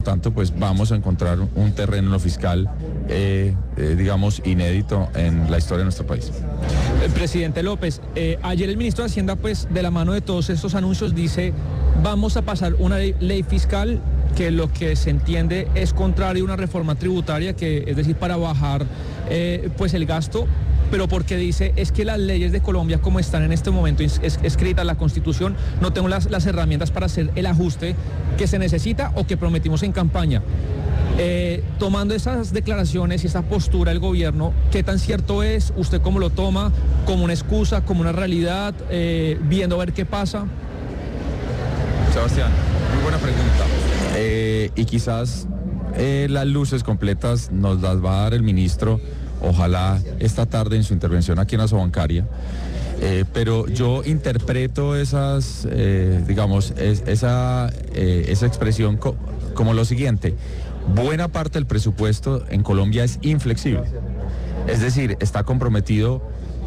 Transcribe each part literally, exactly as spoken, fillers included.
tanto, pues vamos a encontrar un terreno en lo fiscal, eh, eh, digamos, inédito en la historia de nuestro país. El presidente López, eh, ayer el ministro de Hacienda, pues de la mano de todos estos anuncios, dice, vamos a pasar una ley, ley fiscal que lo que se entiende es contrario a una reforma tributaria, que es decir, para bajar eh, pues el gasto, pero porque dice es que las leyes de Colombia como están en este momento es, es, escritas, la Constitución, no tengo las, las herramientas para hacer el ajuste que se necesita o que prometimos en campaña. Eh, tomando esas declaraciones y esa postura del gobierno, ¿qué tan cierto es? ¿Usted cómo lo toma? ¿Como una excusa? ¿Como una realidad? Eh, ¿viendo a ver qué pasa? Sebastián, muy buena pregunta. Eh, y quizás eh, las luces completas nos las va a dar el ministro, ojalá esta tarde en su intervención aquí en la Sobancaria. Eh, pero yo interpreto esas, eh, digamos, es, esa, eh, esa expresión co como lo siguiente. Buena parte del presupuesto en Colombia es inflexible. Es decir, está comprometido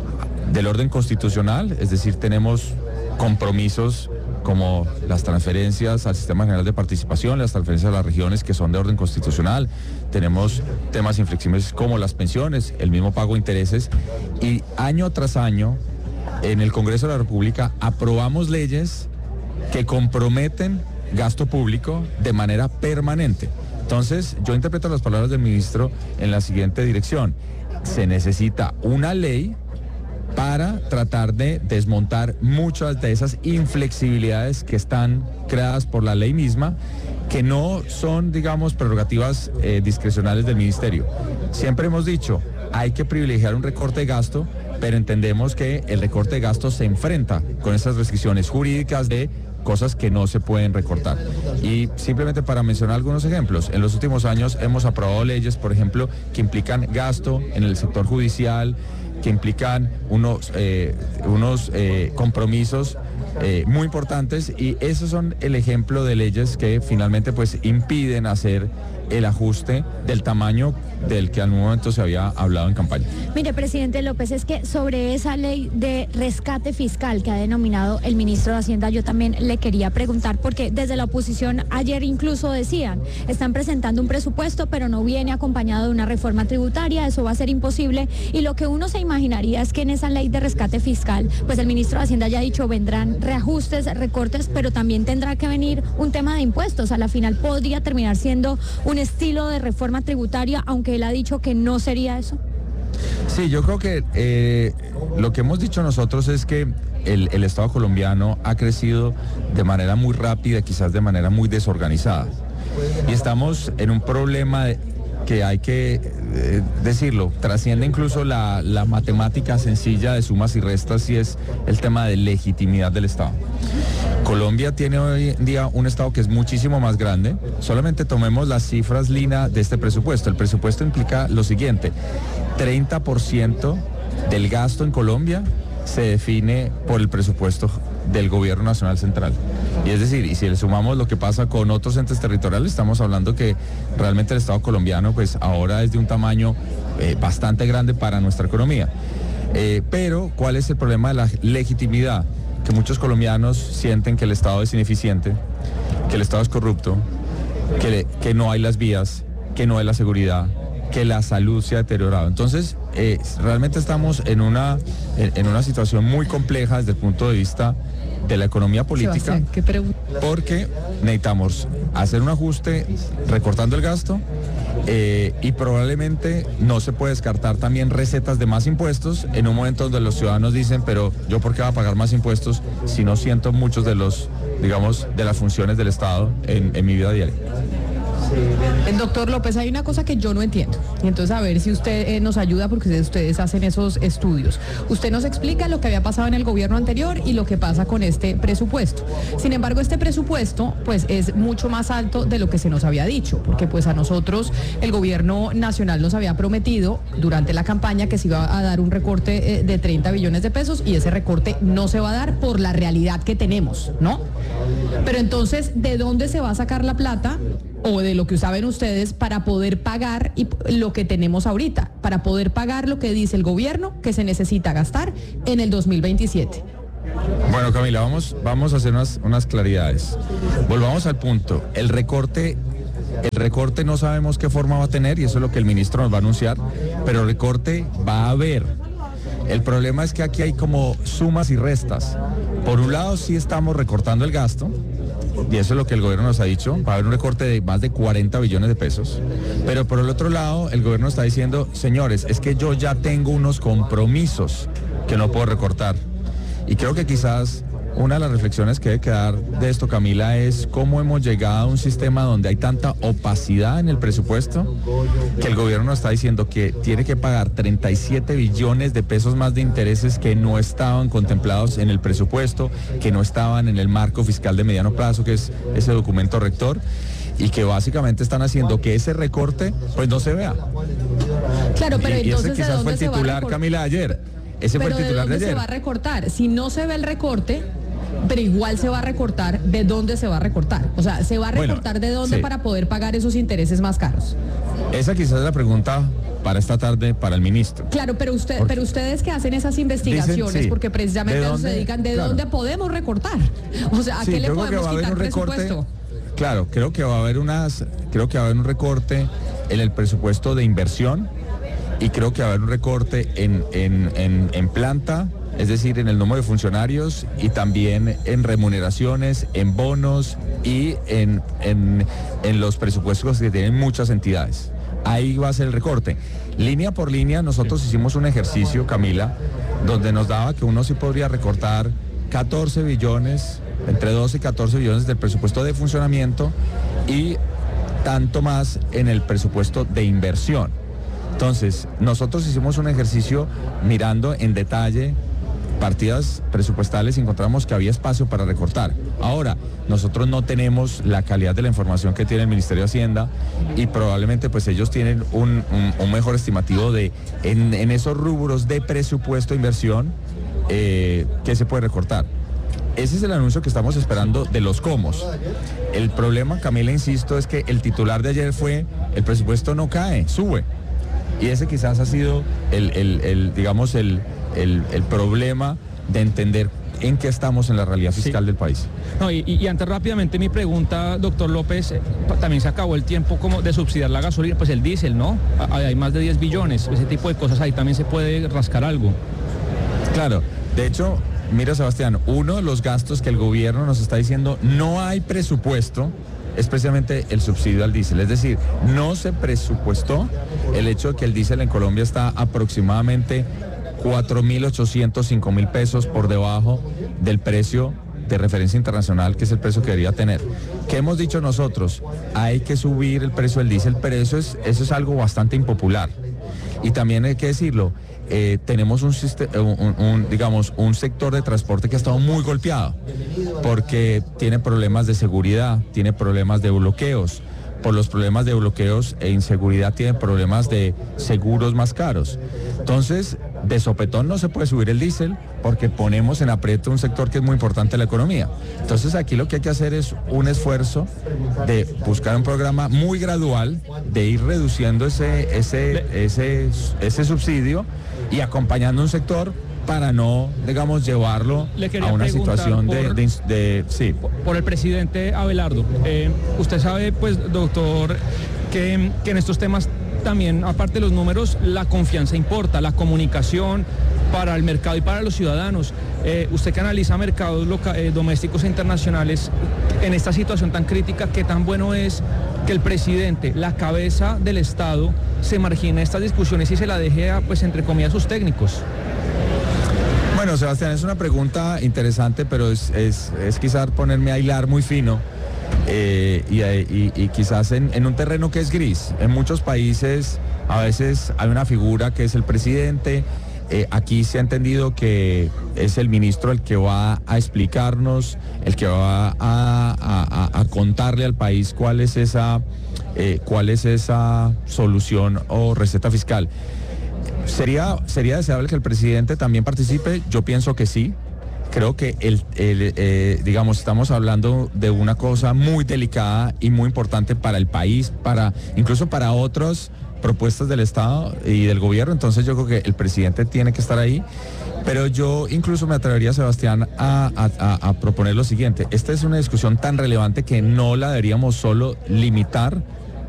del orden constitucional, es decir, tenemos compromisos como las transferencias al Sistema General de Participación, las transferencias a las regiones que son de orden constitucional, tenemos temas inflexibles como las pensiones, el mismo pago de intereses, y año tras año en el Congreso de la República aprobamos leyes que comprometen gasto público de manera permanente. Entonces, yo interpreto las palabras del ministro en la siguiente dirección. Se necesita una ley para tratar de desmontar muchas de esas inflexibilidades que están creadas por la ley misma, que no son, digamos, prerrogativas eh, discrecionales del ministerio. Siempre hemos dicho, hay que privilegiar un recorte de gasto, pero entendemos que el recorte de gasto se enfrenta con esas restricciones jurídicas de cosas que no se pueden recortar. Y simplemente para mencionar algunos ejemplos, en los últimos años hemos aprobado leyes, por ejemplo, que implican gasto en el sector judicial, que implican unos, eh, unos eh, compromisos eh, muy importantes, y esos son el ejemplo de leyes que finalmente pues impiden hacer el ajuste del tamaño del que al momento se había hablado en campaña. Mire, presidente López, es que sobre esa ley de rescate fiscal que ha denominado el ministro de Hacienda, yo también le quería preguntar, porque desde la oposición ayer incluso decían, están presentando un presupuesto, pero no viene acompañado de una reforma tributaria, eso va a ser imposible, y lo que uno se imaginaría es que en esa ley de rescate fiscal, pues el ministro de Hacienda ya ha dicho, vendrán reajustes, recortes, pero también tendrá que venir un tema de impuestos. A la final podría terminar siendo un estilo de reforma tributaria, aunque él ha dicho que no sería eso. Sí, yo creo que eh, lo que hemos dicho nosotros es que el, el Estado colombiano ha crecido de manera muy rápida, quizás de manera muy desorganizada. Y estamos en un problema de, que hay que eh, decirlo, trasciende incluso la, la matemática sencilla de sumas y restas, y es el tema de legitimidad del Estado. Colombia tiene hoy en día un Estado que es muchísimo más grande. Solamente tomemos las cifras, Lina, de este presupuesto. El presupuesto implica lo siguiente: treinta por ciento del gasto en Colombia se define por el presupuesto del Gobierno Nacional Central. Y es decir, y si le sumamos lo que pasa con otros entes territoriales, estamos hablando que realmente el Estado colombiano pues ahora es de un tamaño eh, bastante grande para nuestra economía. Eh, pero, ¿cuál es el problema de la legitimidad? Que muchos colombianos sienten que el Estado es ineficiente, que el Estado es corrupto, que, le, que no hay las vías, que no hay la seguridad, que la salud se ha deteriorado. Entonces, eh, realmente estamos en una, en, en una situación muy compleja desde el punto de vista de la economía política, porque necesitamos hacer un ajuste recortando el gasto, eh, y probablemente no se puede descartar también recetas de más impuestos en un momento donde los ciudadanos dicen, pero yo por qué voy a pagar más impuestos si no siento muchos de los, digamos, de las funciones del Estado en, en mi vida diaria. El doctor López, hay una cosa que yo no entiendo, y entonces a ver si usted eh, nos ayuda, porque ustedes hacen esos estudios. Usted nos explica lo que había pasado en el gobierno anterior y lo que pasa con este presupuesto. Sin embargo, este presupuesto pues es mucho más alto de lo que se nos había dicho, porque pues a nosotros el gobierno nacional nos había prometido durante la campaña que se iba a dar un recorte eh, de treinta billones de pesos, y ese recorte no se va a dar por la realidad que tenemos, ¿no? Pero entonces, ¿de dónde se va a sacar la plata? O de lo que saben ustedes para poder pagar y lo que tenemos ahorita, para poder pagar lo que dice el gobierno que se necesita gastar en el dos mil veintisiete. Bueno, Camila, vamos, vamos a hacer unas, unas claridades. Volvamos al punto. El recorte El recorte no sabemos qué forma va a tener y eso es lo que el ministro nos va a anunciar, pero recorte va a haber. El problema es que aquí hay como sumas y restas. Por un lado sí estamos recortando el gasto, y eso es lo que el gobierno nos ha dicho, va a haber un recorte de más de cuarenta billones de pesos, pero por el otro lado el gobierno está diciendo, señores, es que yo ya tengo unos compromisos que no puedo recortar. Y creo que quizás una de las reflexiones que debe quedar de esto, Camila, es cómo hemos llegado a un sistema donde hay tanta opacidad en el presupuesto, que el gobierno nos está diciendo que tiene que pagar treinta y siete billones de pesos más de intereses que no estaban contemplados en el presupuesto, que no estaban en el marco fiscal de mediano plazo, que es ese documento rector, y que básicamente están haciendo que ese recorte pues no se vea. Claro, pero y, entonces y ese quizás fue el se va a titular, Camila, ayer. Ese pero fue el titular ¿de dónde de ayer. se va a recortar? Si no se ve el recorte, pero igual se va a recortar, ¿de dónde se va a recortar? O sea, ¿se va a recortar bueno, de dónde sí. para poder pagar esos intereses más caros? Esa quizás es la pregunta para esta tarde para el ministro. Claro, pero usted, porque pero ustedes que hacen esas investigaciones, dicen, sí, porque precisamente ¿de se dedican, ¿de claro. dónde podemos recortar? O sea, ¿a sí, qué le podemos quitar presupuesto? Claro, creo que va a haber unas, creo que va a haber un recorte en el presupuesto de inversión y creo que va a haber un recorte en, en, en, en planta, es decir, en el número de funcionarios y también en remuneraciones, en bonos y en, en, en los presupuestos que tienen muchas entidades. Ahí va a ser el recorte. Línea por línea, nosotros hicimos un ejercicio, Camila, donde nos daba que uno sí podría recortar catorce billones, entre doce y catorce billones del presupuesto de funcionamiento y tanto más en el presupuesto de inversión. Entonces, nosotros hicimos un ejercicio mirando en detalle partidas presupuestales y encontramos que había espacio para recortar. Ahora, nosotros no tenemos la calidad de la información que tiene el Ministerio de Hacienda y probablemente pues ellos tienen un, un, un mejor estimativo de en, en esos rubros de presupuesto de inversión eh, que se puede recortar. Ese es el anuncio que estamos esperando de los comos. El problema, Camila, insisto, es que el titular de ayer fue el presupuesto no cae, sube. Y ese quizás ha sido el, el, el digamos, el, el, el problema de entender en qué estamos en la realidad fiscal sí. del país. No, y, y antes rápidamente mi pregunta, doctor López, eh, también se acabó el tiempo como de subsidiar la gasolina, pues el diésel, ¿no? Hay más de diez billones, ese tipo de cosas, ahí también se puede rascar algo. Claro, de hecho, mira Sebastián, uno de los gastos que el gobierno nos está diciendo, no hay presupuesto, es precisamente el subsidio al diésel. Es decir, no se presupuestó el hecho de que el diésel en Colombia está aproximadamente cuatro mil ochocientos, cinco mil pesos por debajo del precio de referencia internacional, que es el precio que debería tener. ¿Qué hemos dicho nosotros? Hay que subir el precio del diésel, pero eso es, eso es algo bastante impopular. Y también hay que decirlo, eh, tenemos un, un, un, digamos, un sector de transporte que ha estado muy golpeado, porque tiene problemas de seguridad, tiene problemas de bloqueos. Por los problemas de bloqueos e inseguridad tiene problemas de seguros más caros. Entonces, de sopetón no se puede subir el diésel porque ponemos en aprieto un sector que es muy importante en la economía. Entonces, aquí lo que hay que hacer es un esfuerzo de buscar un programa muy gradual, de ir reduciendo ese, ese, ese, ese subsidio y acompañando un sector para no, digamos, llevarlo a una situación de, por, de, de... Sí. Por el presidente Abelardo. Eh, usted sabe, pues, doctor, que, que en estos temas también, aparte de los números, la confianza importa, la comunicación para el mercado y para los ciudadanos. Eh, usted que analiza mercados loca, eh, domésticos e internacionales, en esta situación tan crítica, ¿qué tan bueno es que el presidente, la cabeza del Estado, se margine estas discusiones y se la deje a, pues, entre comillas, sus técnicos? Bueno, Sebastián, es una pregunta interesante, pero es, es, es quizás ponerme a hilar muy fino eh, y, y, y quizás en, en un terreno que es gris. En muchos países a veces hay una figura que es el presidente. Eh, aquí se ha entendido que es el ministro el que va a explicarnos, el que va a, a, a, a contarle al país cuál es esa, eh, cuál es esa solución o receta fiscal. ¿Sería, ¿Sería deseable que el presidente también participe? Yo pienso que sí. Creo que, el, el, eh, digamos, estamos hablando de una cosa muy delicada y muy importante para el país, para incluso para otras propuestas del Estado y del gobierno. Entonces yo creo que el presidente tiene que estar ahí. Pero yo incluso me atrevería, Sebastián, a, a, a proponer lo siguiente. Esta es una discusión tan relevante que no la deberíamos solo limitar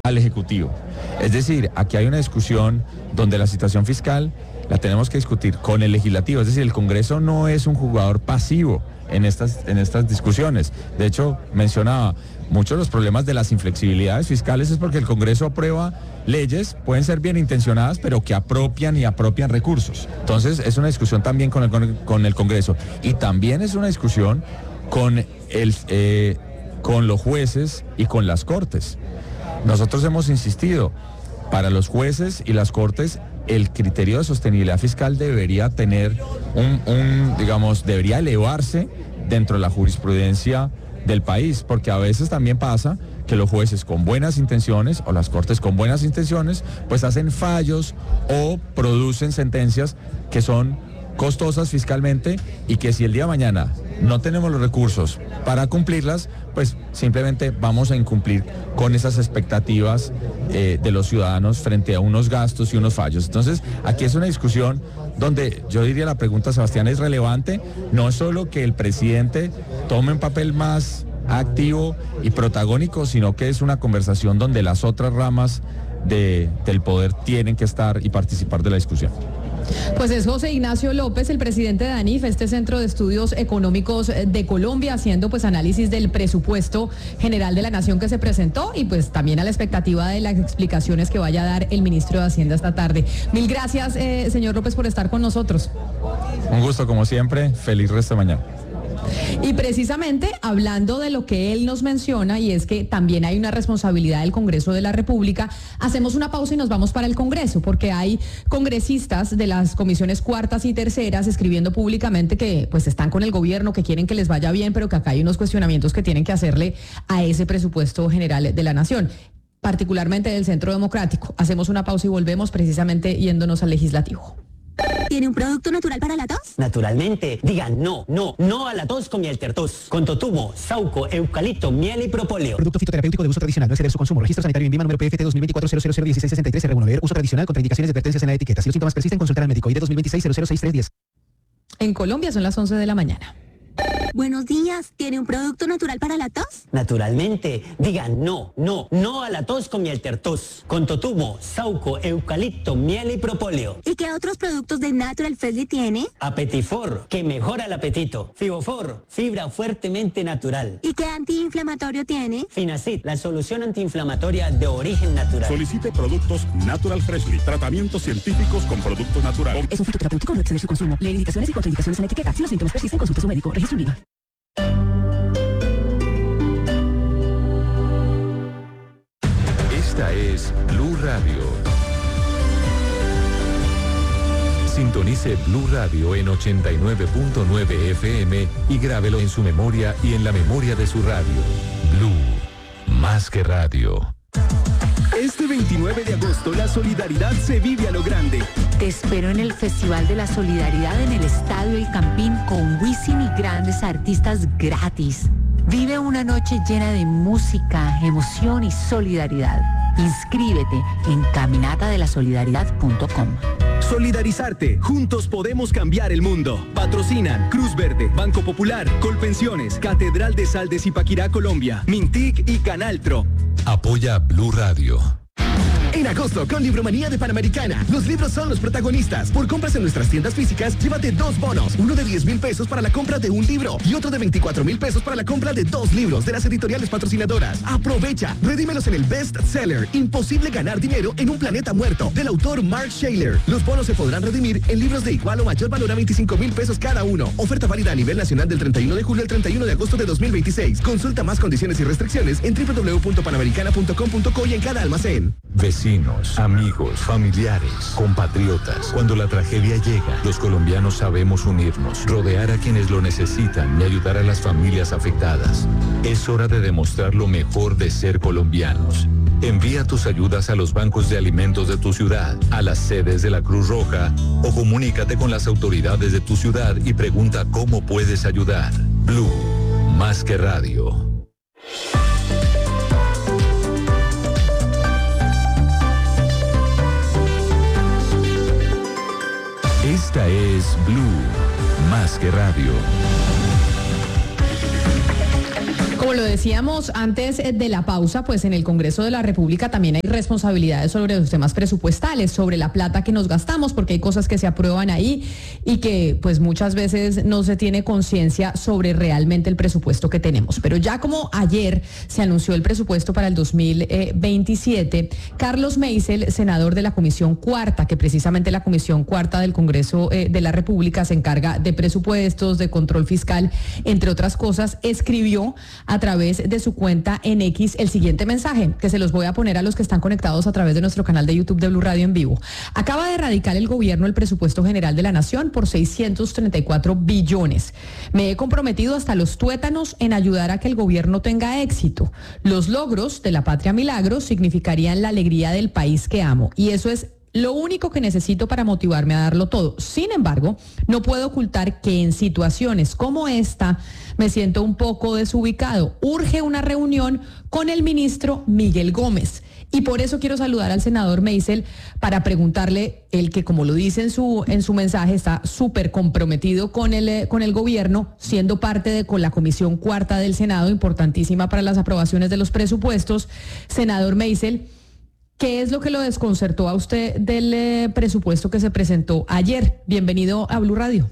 al Ejecutivo. Es decir, aquí hay una discusión donde la situación fiscal la tenemos que discutir con el Legislativo. Es decir, el Congreso no es un jugador pasivo en estas, en estas discusiones. De hecho, mencionaba, muchos de los problemas de las inflexibilidades fiscales es porque el Congreso aprueba leyes, pueden ser bien intencionadas, pero que apropian y apropian recursos. Entonces, es una discusión también con el, con el, con el Congreso. Y también es una discusión con, el, eh, con los jueces y con las Cortes. Nosotros hemos insistido, para los jueces y las Cortes, el criterio de sostenibilidad fiscal debería tener un, un, digamos, debería elevarse dentro de la jurisprudencia del país, porque a veces también pasa que los jueces con buenas intenciones o las Cortes con buenas intenciones, pues hacen fallos o producen sentencias que son costosas fiscalmente y que si el día de mañana no tenemos los recursos para cumplirlas, pues simplemente vamos a incumplir con esas expectativas eh, de los ciudadanos frente a unos gastos y unos fallos. Entonces, aquí es una discusión donde yo diría la pregunta, Sebastián, es relevante, no es solo que el presidente tome un papel más activo y protagónico, sino que es una conversación donde las otras ramas de, del poder tienen que estar y participar de la discusión. Pues es José Ignacio López, el presidente de ANIF, este Centro de Estudios Económicos de Colombia, haciendo pues análisis del presupuesto general de la Nación que se presentó y pues también a la expectativa de las explicaciones que vaya a dar el ministro de Hacienda esta tarde. Mil gracias, eh, señor López, por estar con nosotros. Un gusto como siempre, feliz resto de mañana. Y precisamente hablando de lo que él nos menciona, y es que también hay una responsabilidad del Congreso de la República, hacemos una pausa y nos vamos para el Congreso, porque hay congresistas de las comisiones cuartas y terceras escribiendo públicamente que pues están con el gobierno, que quieren que les vaya bien, pero que acá hay unos cuestionamientos que tienen que hacerle a ese presupuesto general de la Nación, particularmente del Centro Democrático. Hacemos una pausa y volvemos, precisamente yéndonos al Legislativo. ¿Tiene un producto natural para la tos? Naturalmente. Diga no, no, no a la tos con miel tertos. Con totumo, sauco, eucalipto, miel y propóleo. Producto fitoterapéutico de uso tradicional. No exceder su consumo. Registro sanitario en INVIMA número P F T dos mil veinticuatro cero cero dieciséis sesenta y tres R uno. Leer uso tradicional contra indicaciones de advertencias en la etiqueta. Si los síntomas persisten, consultar al médico. I D dos mil veintiséis cero cero seis tres diez. En Colombia son las once de la mañana. Buenos días. ¿Tiene un producto natural para la tos? Naturalmente. Diga no, no, no a la tos con miel tertos. Con totumo, sauco, eucalipto, miel y propóleo. ¿Y qué otros productos de Natural Freshly tiene? Apetifor, que mejora el apetito. Fibofor, fibra fuertemente natural. ¿Y qué antiinflamatorio tiene? Finacid, la solución antiinflamatoria de origen natural. Solicite productos Natural Freshly. Tratamientos científicos con productos naturales. Es un fitoterapéutico, no exceder su consumo. Leer indicaciones y contraindicaciones en la etiqueta. Si los síntomas persisten, consulte a su médico. Registro Unido. Esta es Blue Radio. Sintonice Blue Radio en ochenta y nueve punto nueve F M y grábelo en su memoria y en la memoria de su radio. Blue, más que radio. Este veintinueve de agosto la solidaridad se vive a lo grande. Te espero en el Festival de la Solidaridad en el Estadio El Campín con Wisin y grandes artistas gratis. Vive una noche llena de música, emoción y solidaridad. Inscríbete en caminata de la solidaridad punto com. Solidarizarte, juntos podemos cambiar el mundo. Patrocinan Cruz Verde, Banco Popular, Colpensiones, Catedral de Sal de Zipaquirá, Colombia, Mintic y Canaltro. Apoya Blue Radio. En agosto, con Libromanía de Panamericana, los libros son los protagonistas. Por compras en nuestras tiendas físicas, llévate dos bonos. Uno de diez mil pesos para la compra de un libro y otro de veinticuatro mil pesos para la compra de dos libros de las editoriales patrocinadoras. Aprovecha, redímelos en el best seller Imposible ganar dinero en un planeta muerto, del autor Mark Shayler. Los bonos se podrán redimir en libros de igual o mayor valor a veinticinco mil pesos cada uno. Oferta válida a nivel nacional del treinta y uno de julio al treinta y uno de agosto de dos mil veintiséis. Consulta más condiciones y restricciones en doble u doble u doble u punto panamericana punto com punto co y en cada almacén. Vecinos, amigos, familiares, compatriotas. Cuando la tragedia llega, los colombianos sabemos unirnos, rodear a quienes lo necesitan y ayudar a las familias afectadas. Es hora de demostrar lo mejor de ser colombianos. Envía tus ayudas a los bancos de alimentos de tu ciudad, a las sedes de la Cruz Roja o comunícate con las autoridades de tu ciudad y pregunta cómo puedes ayudar. Blue, más que radio. Esta es Blue, más que radio. Como lo decíamos antes de la pausa, pues en el Congreso de la República también hay responsabilidades sobre los temas presupuestales, sobre la plata que nos gastamos, porque hay cosas que se aprueban ahí y que pues muchas veces no se tiene conciencia sobre realmente el presupuesto que tenemos. Pero ya como ayer se anunció el presupuesto para el dos mil veintisiete, Carlos Meisel, senador de la Comisión Cuarta, que precisamente la Comisión Cuarta del Congreso de la República se encarga de presupuestos, de control fiscal, entre otras cosas, escribió a través de su cuenta en X el siguiente mensaje, que se los voy a poner a los que están conectados a través de nuestro canal de YouTube de Blue Radio en vivo. Acaba de erradicar el gobierno el presupuesto general de la nación por seiscientos treinta y cuatro billones. Me he comprometido hasta los tuétanos en ayudar a que el gobierno tenga éxito. Los logros de la Patria Milagros significarían la alegría del país que amo, y eso es lo único que necesito para motivarme a darlo todo. Sin embargo, no puedo ocultar que en situaciones como esta me siento un poco desubicado. Urge una reunión con el ministro Miguel Gómez. Y por eso quiero saludar al senador Meisel para preguntarle, el que como lo dice en su, en su mensaje, está súper comprometido con el, con el gobierno, siendo parte de con la Comisión Cuarta del Senado, importantísima para las aprobaciones de los presupuestos. Senador Meisel, ¿qué es lo que lo desconcertó a usted del eh, presupuesto que se presentó ayer? Bienvenido a Blue Radio.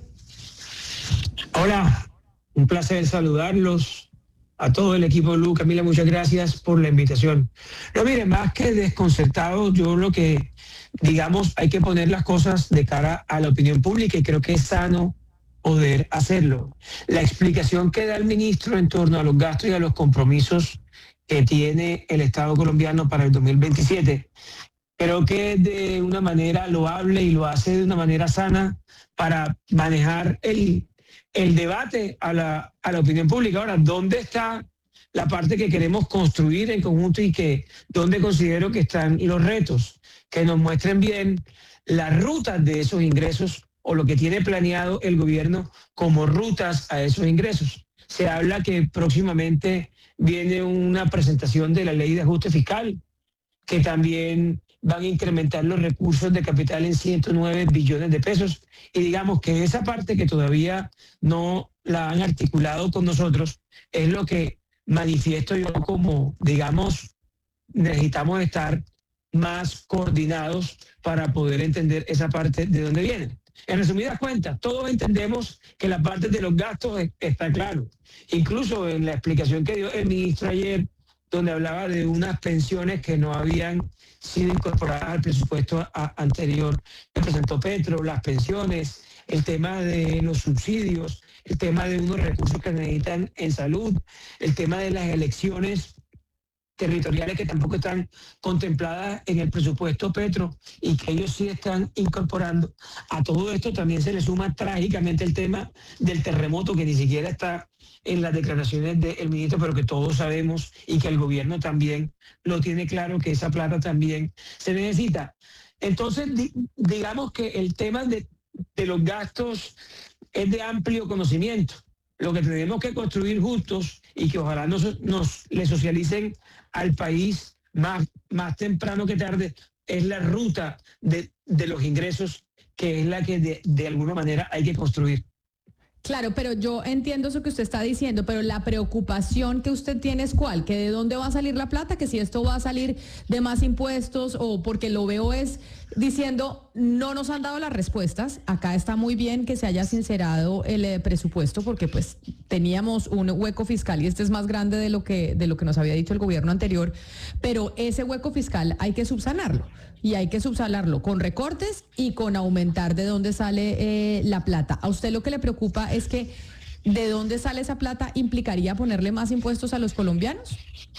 Hola, un placer saludarlos a todo el equipo de Blue. Camila, muchas gracias por la invitación. No, miren, más que desconcertado, yo lo que, digamos, hay que poner las cosas de cara a la opinión pública y creo que es sano poder hacerlo. La explicación que da el ministro en torno a los gastos y a los compromisos que tiene el Estado colombiano para el dos mil veintisiete, creo que es de una manera loable y lo hace de una manera sana para manejar el, el debate a la, a la opinión pública. Ahora, ¿dónde está la parte que queremos construir en conjunto y que dónde considero que están los retos? Que nos muestren bien las rutas de esos ingresos o lo que tiene planeado el gobierno como rutas a esos ingresos. Se habla que próximamente viene una presentación de la ley de ajuste fiscal, que también van a incrementar los recursos de capital en ciento nueve billones de pesos. Y digamos que esa parte que todavía no la han articulado con nosotros es lo que manifiesto yo como, digamos, necesitamos estar más coordinados para poder entender esa parte de dónde viene. En resumidas cuentas, todos entendemos que la parte de los gastos está claro. Incluso en la explicación que dio el ministro ayer, donde hablaba de unas pensiones que no habían sido incorporadas al presupuesto a, anterior que presentó Petro, las pensiones, el tema de los subsidios, el tema de unos recursos que necesitan en salud, el tema de las elecciones territoriales que tampoco están contempladas en el presupuesto Petro y que ellos sí están incorporando. A todo esto también se le suma trágicamente el tema del terremoto, que ni siquiera está en las declaraciones del ministro, pero que todos sabemos y que el gobierno también lo tiene claro, que esa plata también se necesita. Entonces, di, digamos que el tema de, de los gastos es de amplio conocimiento. Lo que tenemos que construir justos y que ojalá nos, nos le socialicen al país más, más temprano que tarde es la ruta de, de los ingresos, que es la que de, de alguna manera hay que construir. Claro, pero yo entiendo eso que usted está diciendo, pero la preocupación que usted tiene es cuál, que de dónde va a salir la plata, que si esto va a salir de más impuestos, o porque lo veo es diciendo no nos han dado las respuestas. Acá está muy bien que se haya sincerado el eh, presupuesto, porque pues teníamos un hueco fiscal y este es más grande de lo que de lo que nos había dicho el gobierno anterior, pero ese hueco fiscal hay que subsanarlo. Y hay que subsanarlo con recortes y con aumentar de dónde sale eh, la plata. ¿A usted lo que le preocupa es que de dónde sale esa plata implicaría ponerle más impuestos a los colombianos?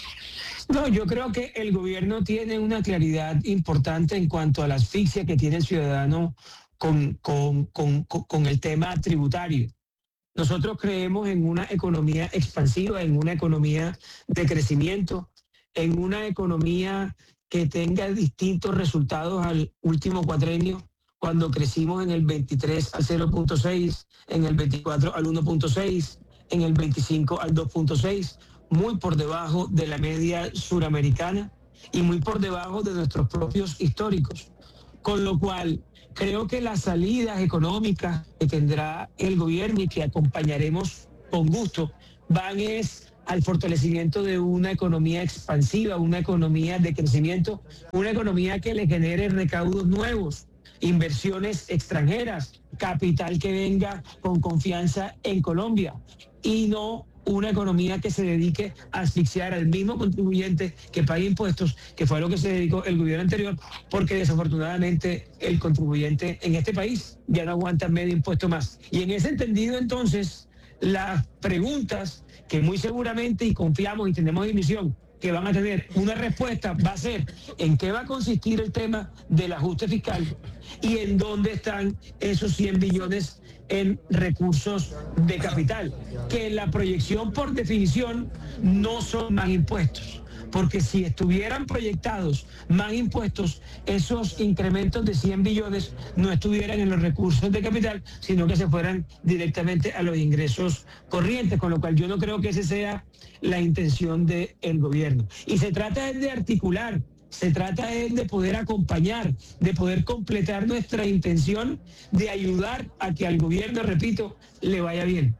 No, yo creo que el gobierno tiene una claridad importante en cuanto a la asfixia que tiene el ciudadano con, con, con, con el tema tributario. Nosotros creemos en una economía expansiva, en una economía de crecimiento, en una economía que tenga distintos resultados al último cuatrenio, cuando crecimos en el veintitrés al cero punto seis, en el veinticuatro al uno punto seis, en el veinticinco al dos punto seis, muy por debajo de la media suramericana y muy por debajo de nuestros propios históricos. Con lo cual, creo que las salidas económicas que tendrá el gobierno y que acompañaremos con gusto van es al fortalecimiento de una economía expansiva, una economía de crecimiento, una economía que le genere recaudos nuevos, inversiones extranjeras, capital que venga con confianza en Colombia y no una economía que se dedique a asfixiar al mismo contribuyente que paga impuestos, que fue a lo que se dedicó el gobierno anterior, porque desafortunadamente el contribuyente en este país ya no aguanta medio impuesto más. Y en ese entendido, entonces, las preguntas que muy seguramente, y confiamos y tenemos ilusión, que van a tener una respuesta, va a ser en qué va a consistir el tema del ajuste fiscal y en dónde están esos cien billones en recursos de capital, que en la proyección por definición no son más impuestos, porque si estuvieran proyectados más impuestos, esos incrementos de cien billones no estuvieran en los recursos de capital, sino que se fueran directamente a los ingresos corrientes, con lo cual yo no creo que esa sea la intención del gobierno. Y se trata de articular, se trata de poder acompañar, de poder completar nuestra intención de ayudar a que al gobierno, repito, le vaya bien.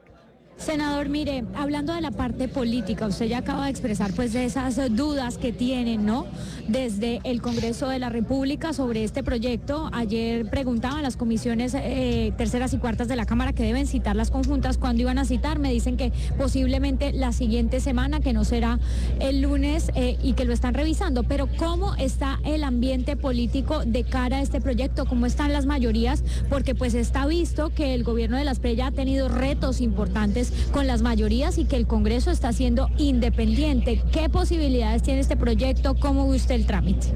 Senador, mire, hablando de la parte política, usted ya acaba de expresar pues de esas dudas que tienen, ¿no? Desde el Congreso de la República sobre este proyecto. Ayer preguntaban las comisiones eh, terceras y cuartas de la Cámara que deben citar las conjuntas, ¿cuándo iban a citar? Me dicen que posiblemente la siguiente semana, que no será el lunes, eh, y que lo están revisando. Pero ¿cómo está el ambiente político de cara a este proyecto? ¿Cómo están las mayorías? Porque pues está visto que el gobierno de la Espriella ha tenido retos importantes con las mayorías y que el Congreso está siendo independiente. ¿Qué posibilidades tiene este proyecto? ¿Cómo ve usted el trámite?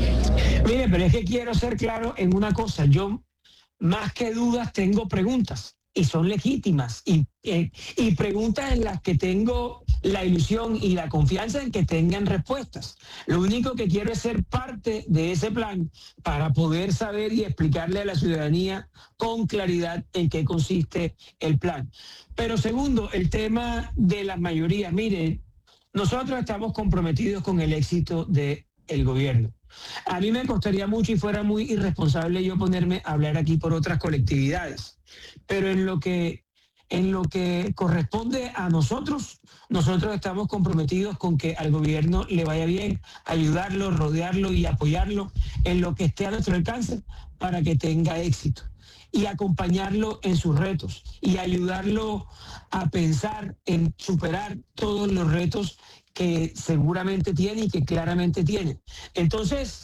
Mire, pero es que quiero ser claro en una cosa. Yo, más que dudas, tengo preguntas y son legítimas y, eh, y preguntas en las que tengo la ilusión y la confianza en que tengan respuestas. Lo único que quiero es ser parte de ese plan para poder saber y explicarle a la ciudadanía con claridad en qué consiste el plan. Pero segundo, el tema de las mayorías. Mire, nosotros estamos comprometidos con el éxito del gobierno. A mí me costaría mucho y fuera muy irresponsable yo ponerme a hablar aquí por otras colectividades. Pero en lo que, en lo que corresponde a nosotros, nosotros estamos comprometidos con que al gobierno le vaya bien, ayudarlo, rodearlo y apoyarlo en lo que esté a nuestro alcance para que tenga éxito. Y acompañarlo en sus retos y ayudarlo a pensar en superar todos los retos que seguramente tiene y que claramente tiene. Entonces,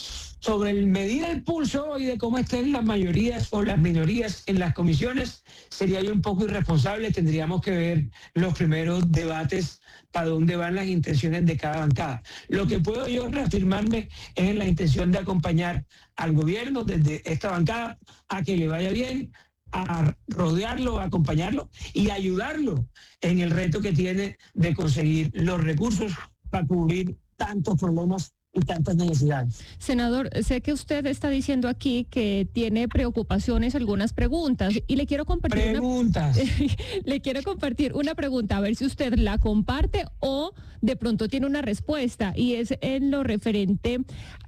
sobre el medir el pulso y de cómo estén las mayorías o las minorías en las comisiones, sería yo un poco irresponsable. Tendríamos que ver los primeros debates para dónde van las intenciones de cada bancada. Lo que puedo yo reafirmarme es en la intención de acompañar al gobierno desde esta bancada a que le vaya bien, a rodearlo, a acompañarlo y ayudarlo en el reto que tiene de conseguir los recursos para cubrir tantos problemas y tantas necesidades. Senador, sé que usted está diciendo aquí que tiene preocupaciones, algunas preguntas, y le quiero compartir preguntas. Una, le quiero compartir una pregunta, a ver si usted la comparte o de pronto tiene una respuesta, y es en lo referente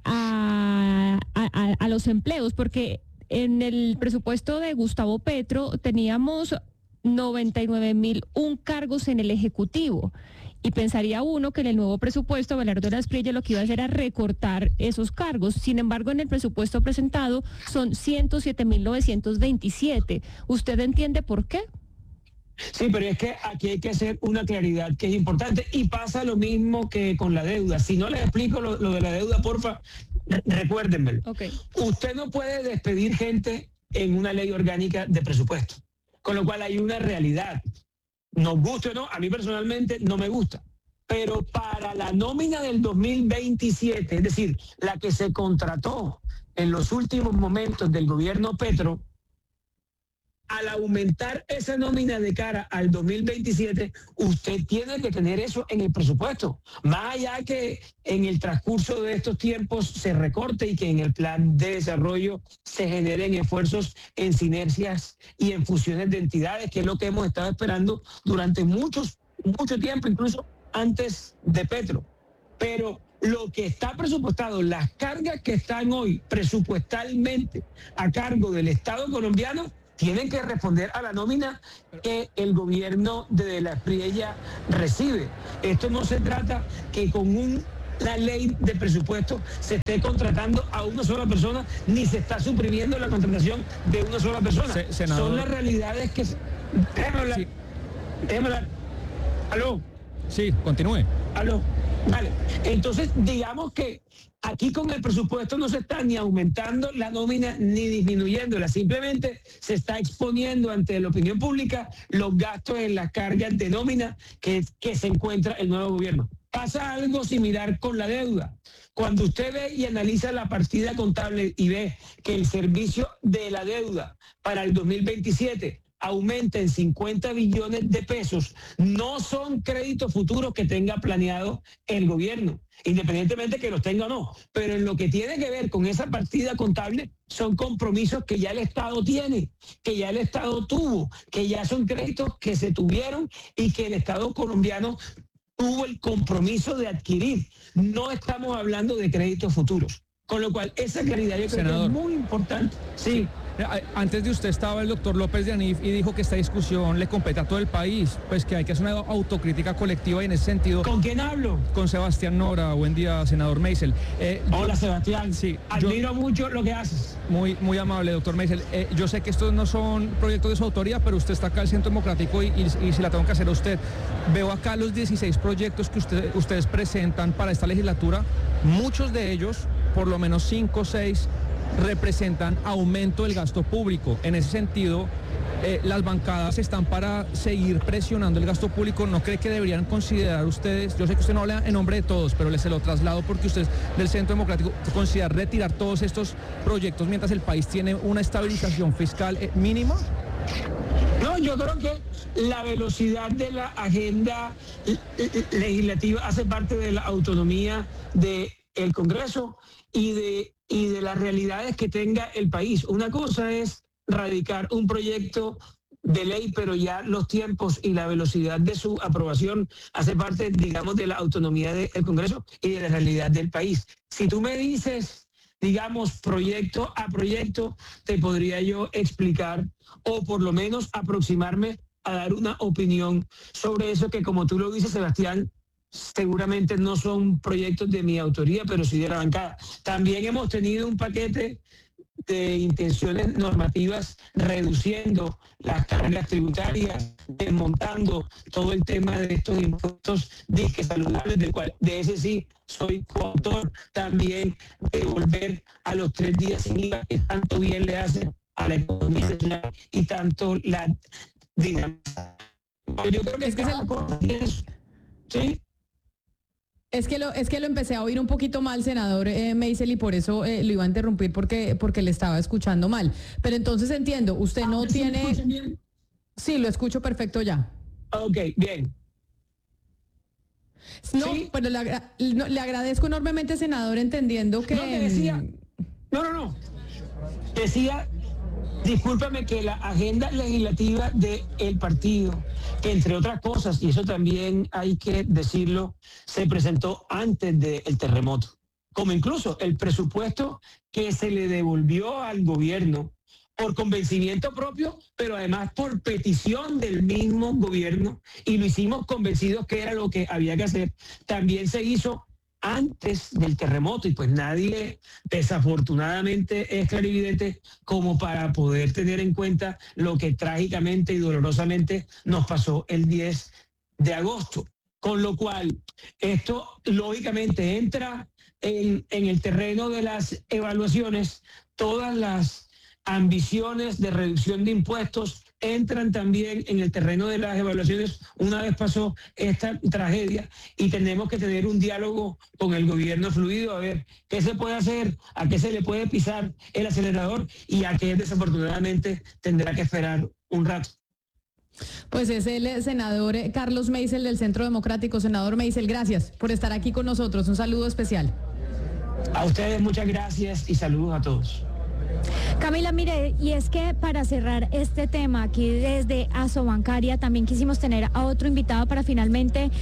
a, a, a los empleos, porque en el presupuesto de Gustavo Petro teníamos noventa y nueve mil un cargos en el Ejecutivo. Y pensaría uno que en el nuevo presupuesto Abelardo de la Espriella lo que iba a hacer era recortar esos cargos. Sin embargo, en el presupuesto presentado son ciento siete mil novecientos veintisiete. ¿Usted entiende por qué? Sí, pero es que aquí hay que hacer una claridad que es importante y pasa lo mismo que con la deuda. Si no les explico lo, lo de la deuda, porfa, recuérdenmelo. Okay. Usted no puede despedir gente en una ley orgánica de presupuesto, con lo cual hay una realidad. Nos guste o no, a mí personalmente no me gusta, pero para la nómina del dos mil veintisiete, es decir, la que se contrató en los últimos momentos del gobierno Petro, al aumentar esa nómina de cara al dos mil veintisiete, usted tiene que tener eso en el presupuesto. Más allá que en el transcurso de estos tiempos se recorte y que en el plan de desarrollo se generen esfuerzos en sinergias y en fusiones de entidades, que es lo que hemos estado esperando durante muchos, mucho tiempo, incluso antes de Petro. Pero lo que está presupuestado, las cargas que están hoy presupuestalmente a cargo del Estado colombiano, tienen que responder a la nómina que el gobierno de De la Espriella recibe. Esto no se trata que con un, la ley de presupuesto se esté contratando a una sola persona, ni se está suprimiendo la contratación de una sola persona. Se, senador. Son las realidades que... Déjame hablar. Sí. Déjame hablar. ¿Aló? Sí, continúe. ¿Aló? Vale. Entonces, digamos que aquí con el presupuesto no se está ni aumentando la nómina ni disminuyéndola, simplemente se está exponiendo ante la opinión pública los gastos en las cargas de nómina que, que se encuentra el nuevo gobierno. Pasa algo similar con la deuda. Cuando usted ve y analiza la partida contable y ve que el servicio de la deuda para el dos mil veintisiete aumenta en cincuenta billones de pesos, no son créditos futuros que tenga planeado el gobierno, independientemente que los tenga o no, pero en lo que tiene que ver con esa partida contable son compromisos que ya el Estado tiene, que ya el Estado tuvo, que ya son créditos que se tuvieron y que el Estado colombiano tuvo el compromiso de adquirir. No estamos hablando de créditos futuros, con lo cual esa claridad yo creo Senador. que es muy importante. Sí. Antes de usted estaba el doctor López de Anif y dijo que esta discusión le compete a todo el país, pues que hay que hacer una autocrítica colectiva y en ese sentido... ¿Con quién hablo? Con Sebastián Nora. Buen día, senador Meisel. Eh, Hola, yo, Sebastián. Sí, admiro yo, mucho lo que haces. Muy, muy amable, doctor Meisel. Eh, yo sé que estos no son proyectos de su autoría, pero usted está acá al Centro Democrático y, y, y si la tengo que hacer a usted. Veo acá los dieciséis proyectos que usted, ustedes presentan para esta legislatura. Muchos de ellos, por lo menos cinco o seis, representan aumento del gasto público. En ese sentido, eh, las bancadas están para seguir presionando el gasto público. ¿No cree que deberían considerar ustedes, yo sé que usted no habla en nombre de todos, pero les se lo traslado porque usted del Centro Democrático considera retirar todos estos proyectos mientras el país tiene una estabilización fiscal eh, mínima? No, yo creo que la velocidad de la agenda legislativa hace parte de la autonomía del Congreso y de y de las realidades que tenga el país. Una cosa es radicar un proyecto de ley, pero ya los tiempos y la velocidad de su aprobación hace parte, digamos, de la autonomía del Congreso y de la realidad del país. Si tú me dices, digamos, proyecto a proyecto, te podría yo explicar o por lo menos aproximarme a dar una opinión sobre eso que, como tú lo dices, Sebastián, seguramente no son proyectos de mi autoría, pero sí de la bancada. También hemos tenido un paquete de intenciones normativas reduciendo las cargas tributarias, desmontando todo el tema de estos impuestos disque saludables, del cual de ese sí soy coautor. También de volver a los tres días sin I V A que tanto bien le hace a la economía nacional y tanto la dinamiza. Yo creo que es que cada cosa tiene eso. ¿Sí? Es que lo es que lo empecé a oír un poquito mal, senador eh, Meisel, y por eso eh, lo iba a interrumpir porque porque le estaba escuchando mal. Pero entonces entiendo, usted no tiene... Bien? Sí, lo escucho perfecto ya. Ok, bien. No, ¿sí? Pero le, agra no, le agradezco enormemente, senador, entendiendo que... No, que decía... No, no, no. Decía... Discúlpame que la agenda legislativa del partido, que entre otras cosas, y eso también hay que decirlo, se presentó antes del terremoto, como incluso el presupuesto que se le devolvió al gobierno por convencimiento propio, pero además por petición del mismo gobierno, y lo hicimos convencidos que era lo que había que hacer, también se hizo antes del terremoto y pues nadie desafortunadamente es clarividente como para poder tener en cuenta lo que trágicamente y dolorosamente nos pasó el diez de agosto. Con lo cual, esto lógicamente entra en, en el terreno de las evaluaciones, todas las ambiciones de reducción de impuestos entran también en el terreno de las evaluaciones una vez pasó esta tragedia y tenemos que tener un diálogo con el gobierno fluido a ver qué se puede hacer, a qué se le puede pisar el acelerador y a qué desafortunadamente tendrá que esperar un rato. Pues es el senador Carlos Meisel del Centro Democrático. Senador Meisel, gracias por estar aquí con nosotros. Un saludo especial. A ustedes muchas gracias y saludos a todos. Camila, mire, y es que para cerrar este tema aquí desde Asobancaria también quisimos tener a otro invitado para finalmente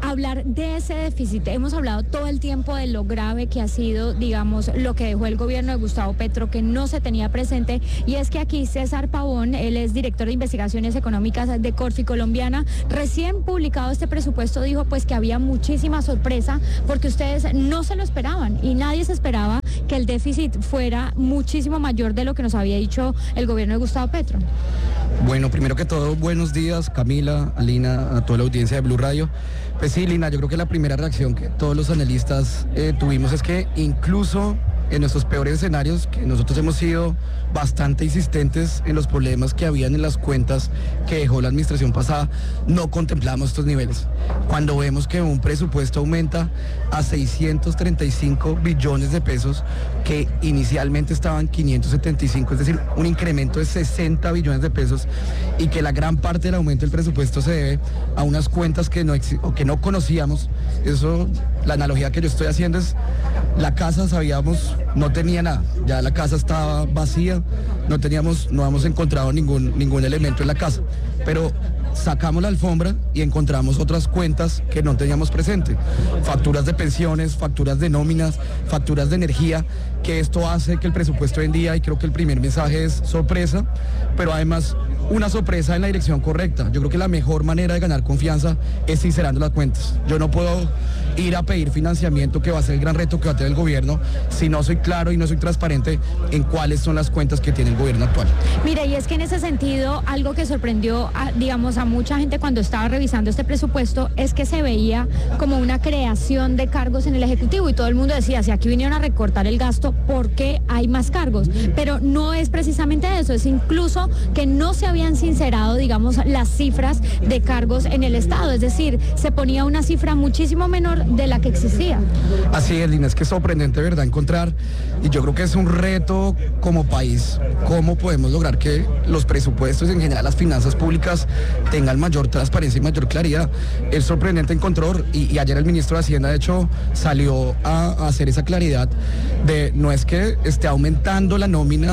hablar de ese déficit. Hemos hablado todo el tiempo de lo grave que ha sido, digamos, lo que dejó el gobierno de Gustavo Petro, que no se tenía presente, y es que aquí César Pavón, él es director de investigaciones económicas de Corfi Colombiana, recién publicado este presupuesto, dijo pues que había muchísima sorpresa porque ustedes no se lo esperaban y nadie se esperaba que el déficit fuera muchísimo mayor de lo que nos había dicho el gobierno de Gustavo Petro. Bueno, primero que todo, buenos días, Camila, Alina, a toda la audiencia de Blue Radio. Pues sí, Lina, yo creo que la primera reacción que todos los analistas eh, tuvimos es que incluso en nuestros peores escenarios, que nosotros hemos sido bastante insistentes en los problemas que habían en las cuentas que dejó la administración pasada, no contemplamos estos niveles. Cuando vemos que un presupuesto aumenta a seiscientos treinta y cinco billones de pesos, que inicialmente estaban quinientos setenta y cinco, es decir, un incremento de sesenta billones de pesos, y que la gran parte del aumento del presupuesto se debe a unas cuentas que no, o que no conocíamos. Eso, la analogía que yo estoy haciendo es, la casa sabíamos, no tenía nada, ya la casa estaba vacía, no teníamos, no hemos encontrado ningún, ningún elemento en la casa, pero sacamos la alfombra y encontramos otras cuentas que no teníamos presente, facturas de pensiones, facturas de nóminas, facturas de energía, que esto hace que el presupuesto hoy en día, y creo que el primer mensaje es sorpresa, pero además una sorpresa en la dirección correcta. Yo creo que la mejor manera de ganar confianza es sincerando las cuentas. Yo no puedo ir a pedir financiamiento, que va a ser el gran reto que va a tener el gobierno, si no soy claro y no soy transparente en cuáles son las cuentas que tiene el gobierno actual. Mire, y es que en ese sentido, algo que sorprendió, a, digamos, a mucha gente cuando estaba revisando este presupuesto, es que se veía como una creación de cargos en el Ejecutivo, y todo el mundo decía, si aquí vinieron a recortar el gasto, ¿por qué hay más cargos? Pero no es precisamente eso, es incluso que no se habían sincerado, digamos, las cifras de cargos en el Estado, es decir, se ponía una cifra muchísimo menor de la que existía. Así es, Lina, es que es sorprendente, ¿verdad?, encontrar, y yo creo que es un reto como país, cómo podemos lograr que los presupuestos y en general las finanzas públicas tengan mayor transparencia y mayor claridad. Es sorprendente encontrar, y, y ayer el ministro de Hacienda, de hecho, salió a, a hacer esa claridad de, no es que esté aumentando la nómina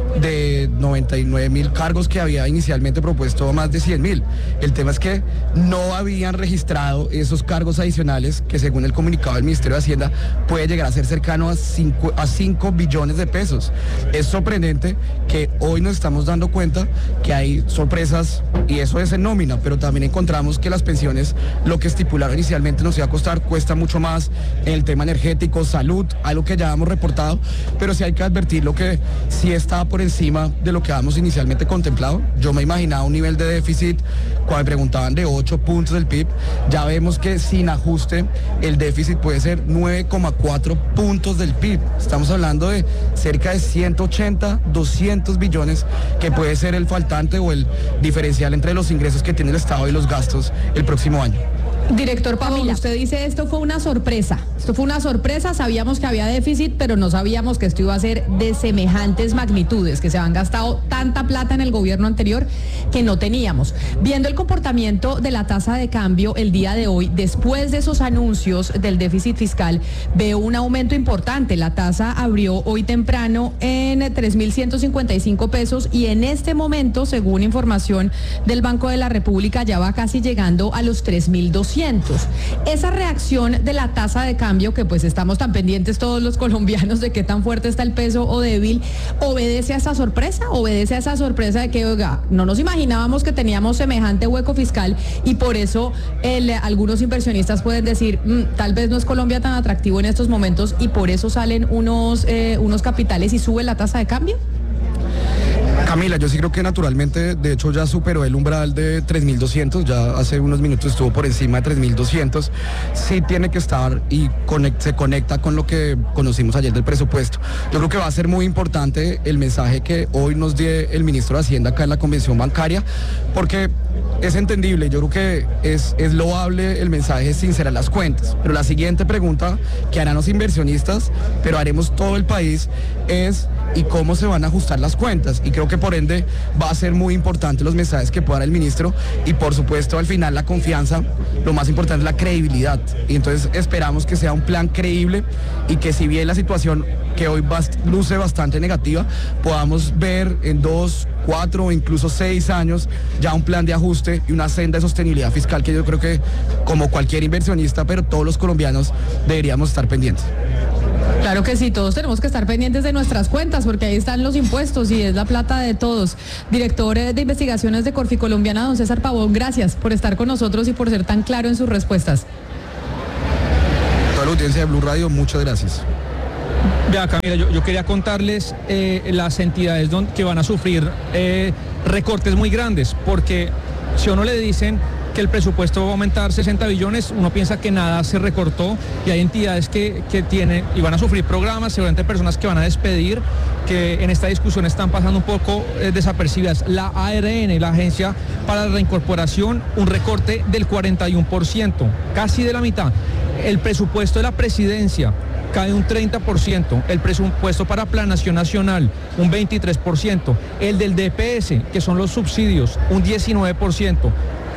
de noventa y nueve mil cargos que había inicialmente propuesto a más de cien mil. El tema es que no habían registrado esos cargos adicionales que, según el comunicado del Ministerio de Hacienda, puede llegar a ser cercano a cinco billones de pesos. Es sorprendente que hoy nos estamos dando cuenta que hay sorpresas, y eso es en nómina, pero también encontramos que las pensiones, lo que estipularon inicialmente nos iba a costar, cuesta mucho más en el tema energético, salud, algo que ya hemos reportado, pero sí hay que advertir lo que sí está por encima de lo que habíamos inicialmente contemplado. Yo me imaginaba un nivel de déficit, cuando me preguntaban, de ocho puntos del P I B, ya vemos que sin ajuste el déficit puede ser nueve coma cuatro puntos del P I B. Estamos hablando de cerca de ciento ochenta, doscientos billones, que puede ser el faltante o el diferencial entre los ingresos que tiene el Estado y los gastos el próximo año. Director Pavón, usted dice esto fue una sorpresa, esto fue una sorpresa, sabíamos que había déficit, pero no sabíamos que esto iba a ser de semejantes magnitudes, que se han gastado tanta plata en el gobierno anterior que no teníamos. Viendo el comportamiento de la tasa de cambio el día de hoy, después de esos anuncios del déficit fiscal, veo un aumento importante. La tasa abrió hoy temprano en tres mil ciento cincuenta y cinco pesos y en este momento, según información del Banco de la República, ya va casi llegando a los tres mil doscientos. Esa reacción de la tasa de cambio, que pues estamos tan pendientes todos los colombianos de qué tan fuerte está el peso o débil, ¿obedece a esa sorpresa? ¿Obedece a esa sorpresa de que, oiga, no nos imaginábamos que teníamos semejante hueco fiscal y por eso el, algunos inversionistas pueden decir, mmm, tal vez no es Colombia tan atractivo en estos momentos y por eso salen unos, eh, unos capitales y sube la tasa de cambio? Camila, yo sí creo que naturalmente, de hecho ya superó el umbral de tres mil doscientos, ya hace unos minutos estuvo por encima de tres mil doscientos, sí tiene que estar y conect, se conecta con lo que conocimos ayer del presupuesto. Yo creo que va a ser muy importante el mensaje que hoy nos dio el ministro de Hacienda acá en la Convención Bancaria, porque es entendible, yo creo que es, es loable el mensaje sincerar las cuentas, pero la siguiente pregunta que harán los inversionistas, pero haremos todo el país, es y cómo se van a ajustar las cuentas. Y creo que por ende va a ser muy importante los mensajes que pueda dar el ministro y por supuesto al final la confianza, lo más importante es la credibilidad. Y entonces esperamos que sea un plan creíble y que si bien la situación que hoy bast- luce bastante negativa, podamos ver en dos, cuatro o incluso seis años ya un plan de ajuste y una senda de sostenibilidad fiscal que yo creo que como cualquier inversionista, pero todos los colombianos deberíamos estar pendientes. Claro que sí, todos tenemos que estar pendientes de nuestras cuentas porque ahí están los impuestos y es la plata de todos. Director de investigaciones de Corficolombiana, don César Pavón, gracias por estar con nosotros y por ser tan claro en sus respuestas. Toda la audiencia de Blue Radio, muchas gracias. Vea, Camila, yo, yo quería contarles eh, las entidades don, que van a sufrir eh, recortes muy grandes, porque si a uno le dicen que el presupuesto va a aumentar sesenta billones, uno piensa que nada se recortó y hay entidades que, que tienen y van a sufrir programas, seguramente personas que van a despedir, que en esta discusión están pasando un poco eh, desapercibidas. La A R N, la Agencia para la Reincorporación, un recorte del cuarenta y uno por ciento, casi de la mitad. El presupuesto de la presidencia cae un treinta por ciento, el presupuesto para Planación Nacional un veintitrés por ciento, el del D P S, que son los subsidios, un diecinueve por ciento,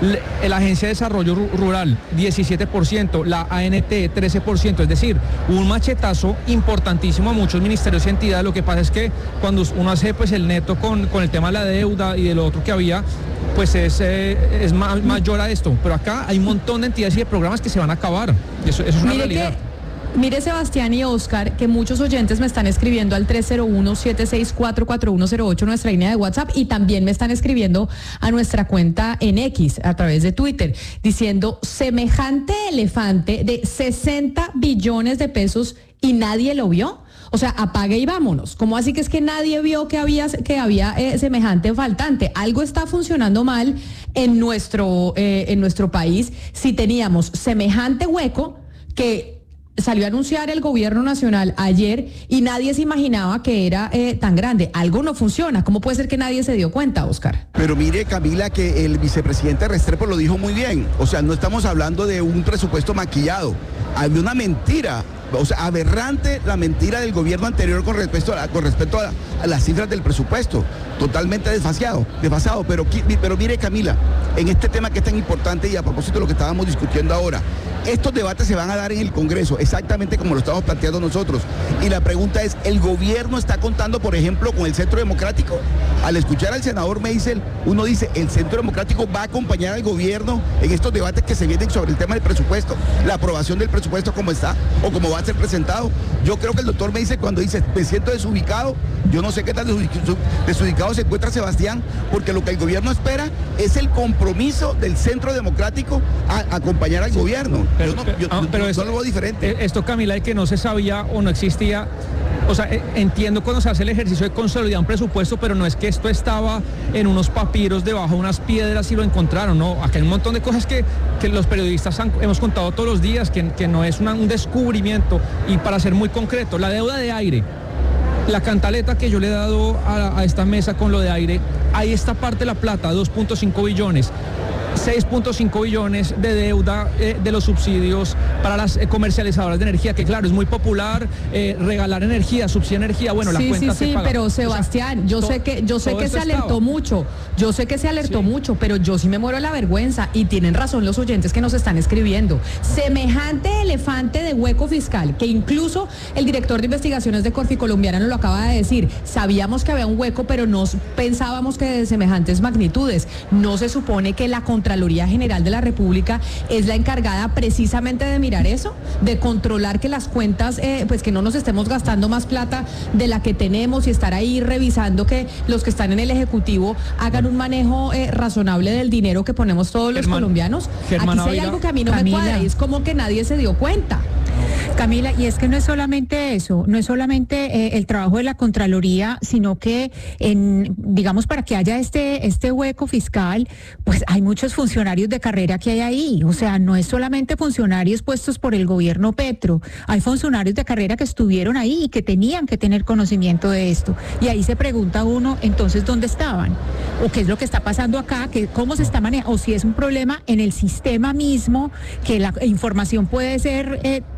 la Agencia de Desarrollo Rural diecisiete por ciento, la A N T trece por ciento, es decir, un machetazo importantísimo a muchos ministerios y entidades. Lo que pasa es que cuando uno hace pues el neto con, con el tema de la deuda y de lo otro que había, pues es, eh, es ma- mayor a esto, pero acá hay un montón de entidades y de programas que se van a acabar, eso, eso es una Mire realidad. Que... Mire, Sebastián y Oscar, que muchos oyentes me están escribiendo al tres cero uno, siete seis cuatro, cuatro uno cero ocho, nuestra línea de WhatsApp, y también me están escribiendo a nuestra cuenta en X, a través de Twitter, diciendo semejante elefante de sesenta billones de pesos y nadie lo vio. O sea, apague y vámonos. ¿Cómo así que es que nadie vio que había, que había eh, semejante faltante? Algo está funcionando mal en nuestro, eh, en nuestro país si teníamos semejante hueco que salió a anunciar el gobierno nacional ayer y nadie se imaginaba que era eh, tan grande. Algo no funciona. ¿Cómo puede ser que nadie se dio cuenta, Oscar? Pero mire, Camila, que el vicepresidente Restrepo lo dijo muy bien. O sea, no estamos hablando de un presupuesto maquillado. Había una mentira, o sea, aberrante la mentira del gobierno anterior con respecto a, con respecto a, a las cifras del presupuesto. Totalmente desfasado, desfasado. Pero, pero mire, Camila, en este tema que es tan importante y a propósito de lo que estábamos discutiendo ahora, estos debates se van a dar en el Congreso, exactamente como lo estamos planteando nosotros. Y la pregunta es, ¿el gobierno está contando, por ejemplo, con el Centro Democrático? Al escuchar al senador Meisel, uno dice, ¿el Centro Democrático va a acompañar al gobierno en estos debates que se vienen sobre el tema del presupuesto? La aprobación del presupuesto como está o como va a ser presentado. Yo creo que el doctor Meisel, cuando dice, me siento desubicado, yo no sé qué tan desubicado se encuentra Sebastián, porque lo que el gobierno espera es el compromiso del Centro Democrático a acompañar al gobierno. Pero, yo no, pero, yo, ah, yo, pero yo esto, no lo veo diferente. Esto, Camila, de que no se sabía o no existía, o sea, entiendo cuando se hace el ejercicio de consolidar un presupuesto, pero no es que esto estaba en unos papiros debajo de unas piedras y lo encontraron, no, acá hay un montón de cosas que, que los periodistas han, hemos contado todos los días, que, que no es una, un descubrimiento. Y para ser muy concreto, la deuda de aire, la cantaleta que yo le he dado a, a esta mesa con lo de aire, ahí está parte de la plata, dos punto cinco billones. seis punto cinco billones de deuda eh, de los subsidios para las eh, comercializadoras de energía, que claro, es muy popular eh, regalar energía, subsidiar energía, bueno, sí, la cuenta sí, se sí, paga. pero Sebastián, o sea, yo to, sé que yo sé que se alertó estaba. mucho, yo sé que se alertó sí. mucho, pero yo sí me muero de la vergüenza y tienen razón los oyentes que nos están escribiendo. Semejante elefante de hueco fiscal, que incluso el director de investigaciones de Corficolombiana nos lo acaba de decir, sabíamos que había un hueco, pero no pensábamos que de semejantes magnitudes. No se supone que la Contraloría General de la República es la encargada precisamente de mirar eso, de controlar que las cuentas, eh, pues que no nos estemos gastando más plata de la que tenemos y estar ahí revisando que los que están en el Ejecutivo hagan un manejo eh, razonable del dinero que ponemos todos los Germán, colombianos. Germán Aquí sí hay Ávila, algo que a mí no Camila. me cuadra, es como que nadie se dio cuenta. Camila, y es que no es solamente eso, no es solamente eh, el trabajo de la Contraloría, sino que, en, digamos, para que haya este, este hueco fiscal, pues hay muchos funcionarios de carrera que hay ahí. O sea, no es solamente funcionarios puestos por el gobierno Petro, hay funcionarios de carrera que estuvieron ahí y que tenían que tener conocimiento de esto. Y ahí se pregunta uno, entonces, ¿dónde estaban? ¿O qué es lo que está pasando acá? Que, ¿Cómo se está manejando? O si es un problema en el sistema mismo, que la información puede ser... Eh, o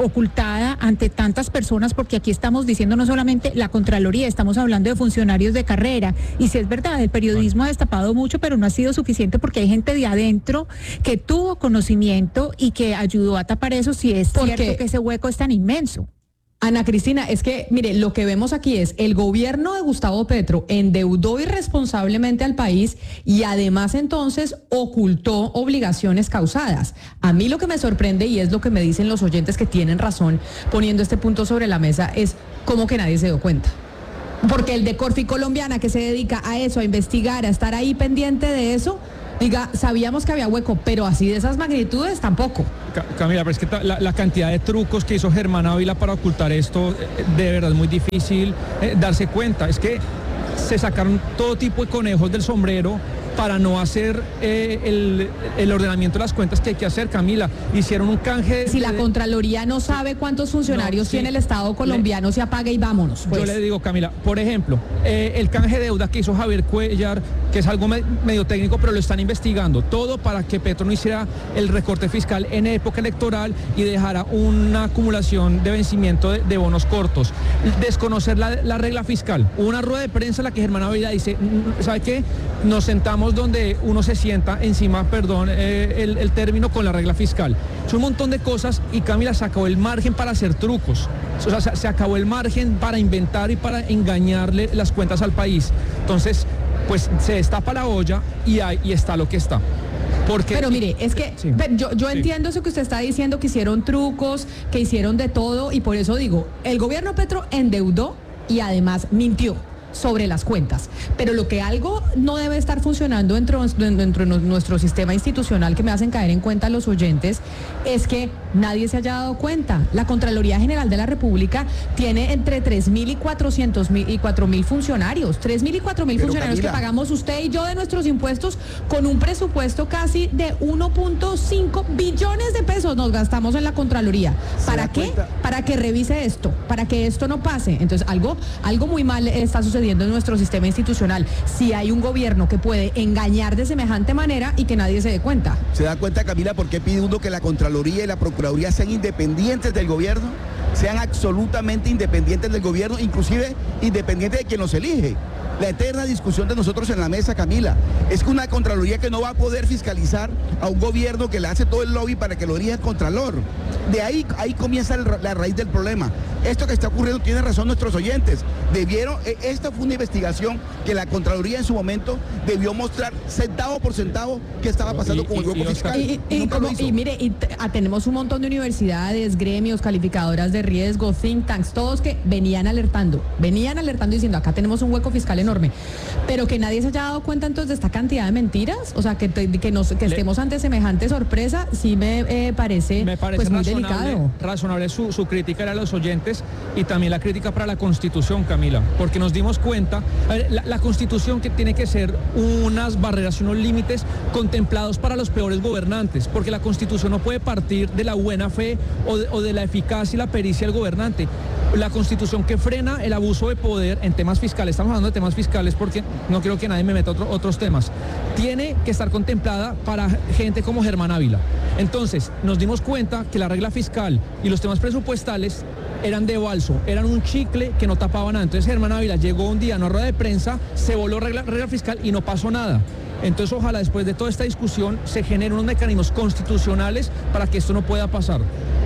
ocultada ante tantas personas, porque aquí estamos diciendo no solamente la Contraloría, estamos hablando de funcionarios de carrera, y si es verdad, el periodismo ha destapado mucho, pero no ha sido suficiente porque hay gente de adentro que tuvo conocimiento y que ayudó a tapar eso, si es Porque cierto que ese hueco es tan inmenso. Ana Cristina, es que, mire, lo que vemos aquí es el gobierno de Gustavo Petro endeudó irresponsablemente al país y además entonces ocultó obligaciones causadas. A mí lo que me sorprende, y es lo que me dicen los oyentes que tienen razón poniendo este punto sobre la mesa, es cómo que nadie se dio cuenta. Porque el de Corfi Colombiana, que se dedica a eso, a investigar, a estar ahí pendiente de eso, diga, sabíamos que había hueco, pero así de esas magnitudes tampoco. Camila, pero es que la, la cantidad de trucos que hizo Germán Ávila para ocultar esto, de verdad es muy difícil eh, darse cuenta. Es que se sacaron todo tipo de conejos del sombrero para no hacer eh, el, el ordenamiento de las cuentas que hay que hacer, Camila. Hicieron un canje... Si de, la Contraloría no sabe cuántos funcionarios no, sí, tiene el Estado colombiano, le, se apague y vámonos. Pues. Yo le digo, Camila, por ejemplo, eh, el canje de deuda que hizo Javier Cuellar, que es algo me, medio técnico, pero lo están investigando, todo para que Petro no hiciera el recorte fiscal en época electoral y dejara una acumulación de vencimiento de, de bonos cortos. Desconocer la, la regla fiscal. Hubo una rueda de prensa en la que Germán Ávila dice, ¿sabe qué? Nos sentamos donde uno se sienta encima, perdón, eh, el, el término con la regla fiscal. Es un montón de cosas y Camila se acabó el margen para hacer trucos. O sea, se, se acabó el margen para inventar y para engañarle las cuentas al país. Entonces, pues se destapa la olla y, hay, y está lo que está. Porque, pero mire, es que sí, yo, yo sí. entiendo eso que usted está diciendo, que hicieron trucos, que hicieron de todo, y por eso digo, el gobierno Petro endeudó y además mintió sobre las cuentas, pero lo que algo no debe estar funcionando dentro, dentro de nuestro sistema institucional, que me hacen caer en cuenta los oyentes, es que nadie se haya dado cuenta. La Contraloría General de la República tiene entre tres mil y cuatrocientos mil y cuatro mil funcionarios, tres mil y cuatro mil funcionarios, Camila, que pagamos usted y yo de nuestros impuestos, con un presupuesto casi de uno punto cinco billones de pesos nos gastamos en la Contraloría. ¿Para qué? Cuenta? Para que revise esto, para que esto no pase. Entonces algo, algo muy mal está sucediendo en nuestro sistema institucional, si hay un gobierno que puede engañar de semejante manera y que nadie se dé cuenta. ¿Se da cuenta, Camila, por qué pide uno que la Contraloría y la Procuraduría sean independientes del gobierno? Sean absolutamente independientes del gobierno, inclusive independientes de quien los elige. La eterna discusión de nosotros en la mesa, Camila, es que una Contraloría que no va a poder fiscalizar a un gobierno que le hace todo el lobby para que lo dirija el Contralor. De ahí, ahí comienza el, la raíz del problema. Esto que está ocurriendo, tiene razón nuestros oyentes. Debieron, esta fue una investigación que la Contraloría en su momento debió mostrar centavo por centavo qué estaba pasando y, con y, el hueco fiscal. Y, y, y, como, y mire, y tenemos un montón de universidades, gremios, calificadoras de riesgo, think tanks, todos que venían alertando, venían alertando diciendo, acá tenemos un hueco fiscal enorme, pero que nadie se haya dado cuenta entonces de esta cantidad de mentiras, o sea, que, que, nos, que estemos ante semejante sorpresa, sí me eh, parece, me parece pues, muy razonable, delicado. Razonable su, su crítica a los oyentes y también la crítica para la Constitución, Camila, porque nos dimos cuenta, a ver, la, la Constitución que tiene que ser unas barreras y unos límites contemplados para los peores gobernantes, porque la Constitución no puede partir de la buena fe o de, o de la eficacia y la pericia del gobernante. La Constitución que frena el abuso de poder en temas fiscales, estamos hablando de temas fiscales porque no quiero que nadie me meta otro, otros temas, tiene que estar contemplada para gente como Germán Ávila. Entonces, nos dimos cuenta que la regla fiscal y los temas presupuestales eran de balso, eran un chicle que no tapaba nada. Entonces Germán Ávila llegó un día a una rueda de prensa, se voló regla, regla fiscal y no pasó nada. Entonces ojalá después de toda esta discusión se generen unos mecanismos constitucionales para que esto no pueda pasar.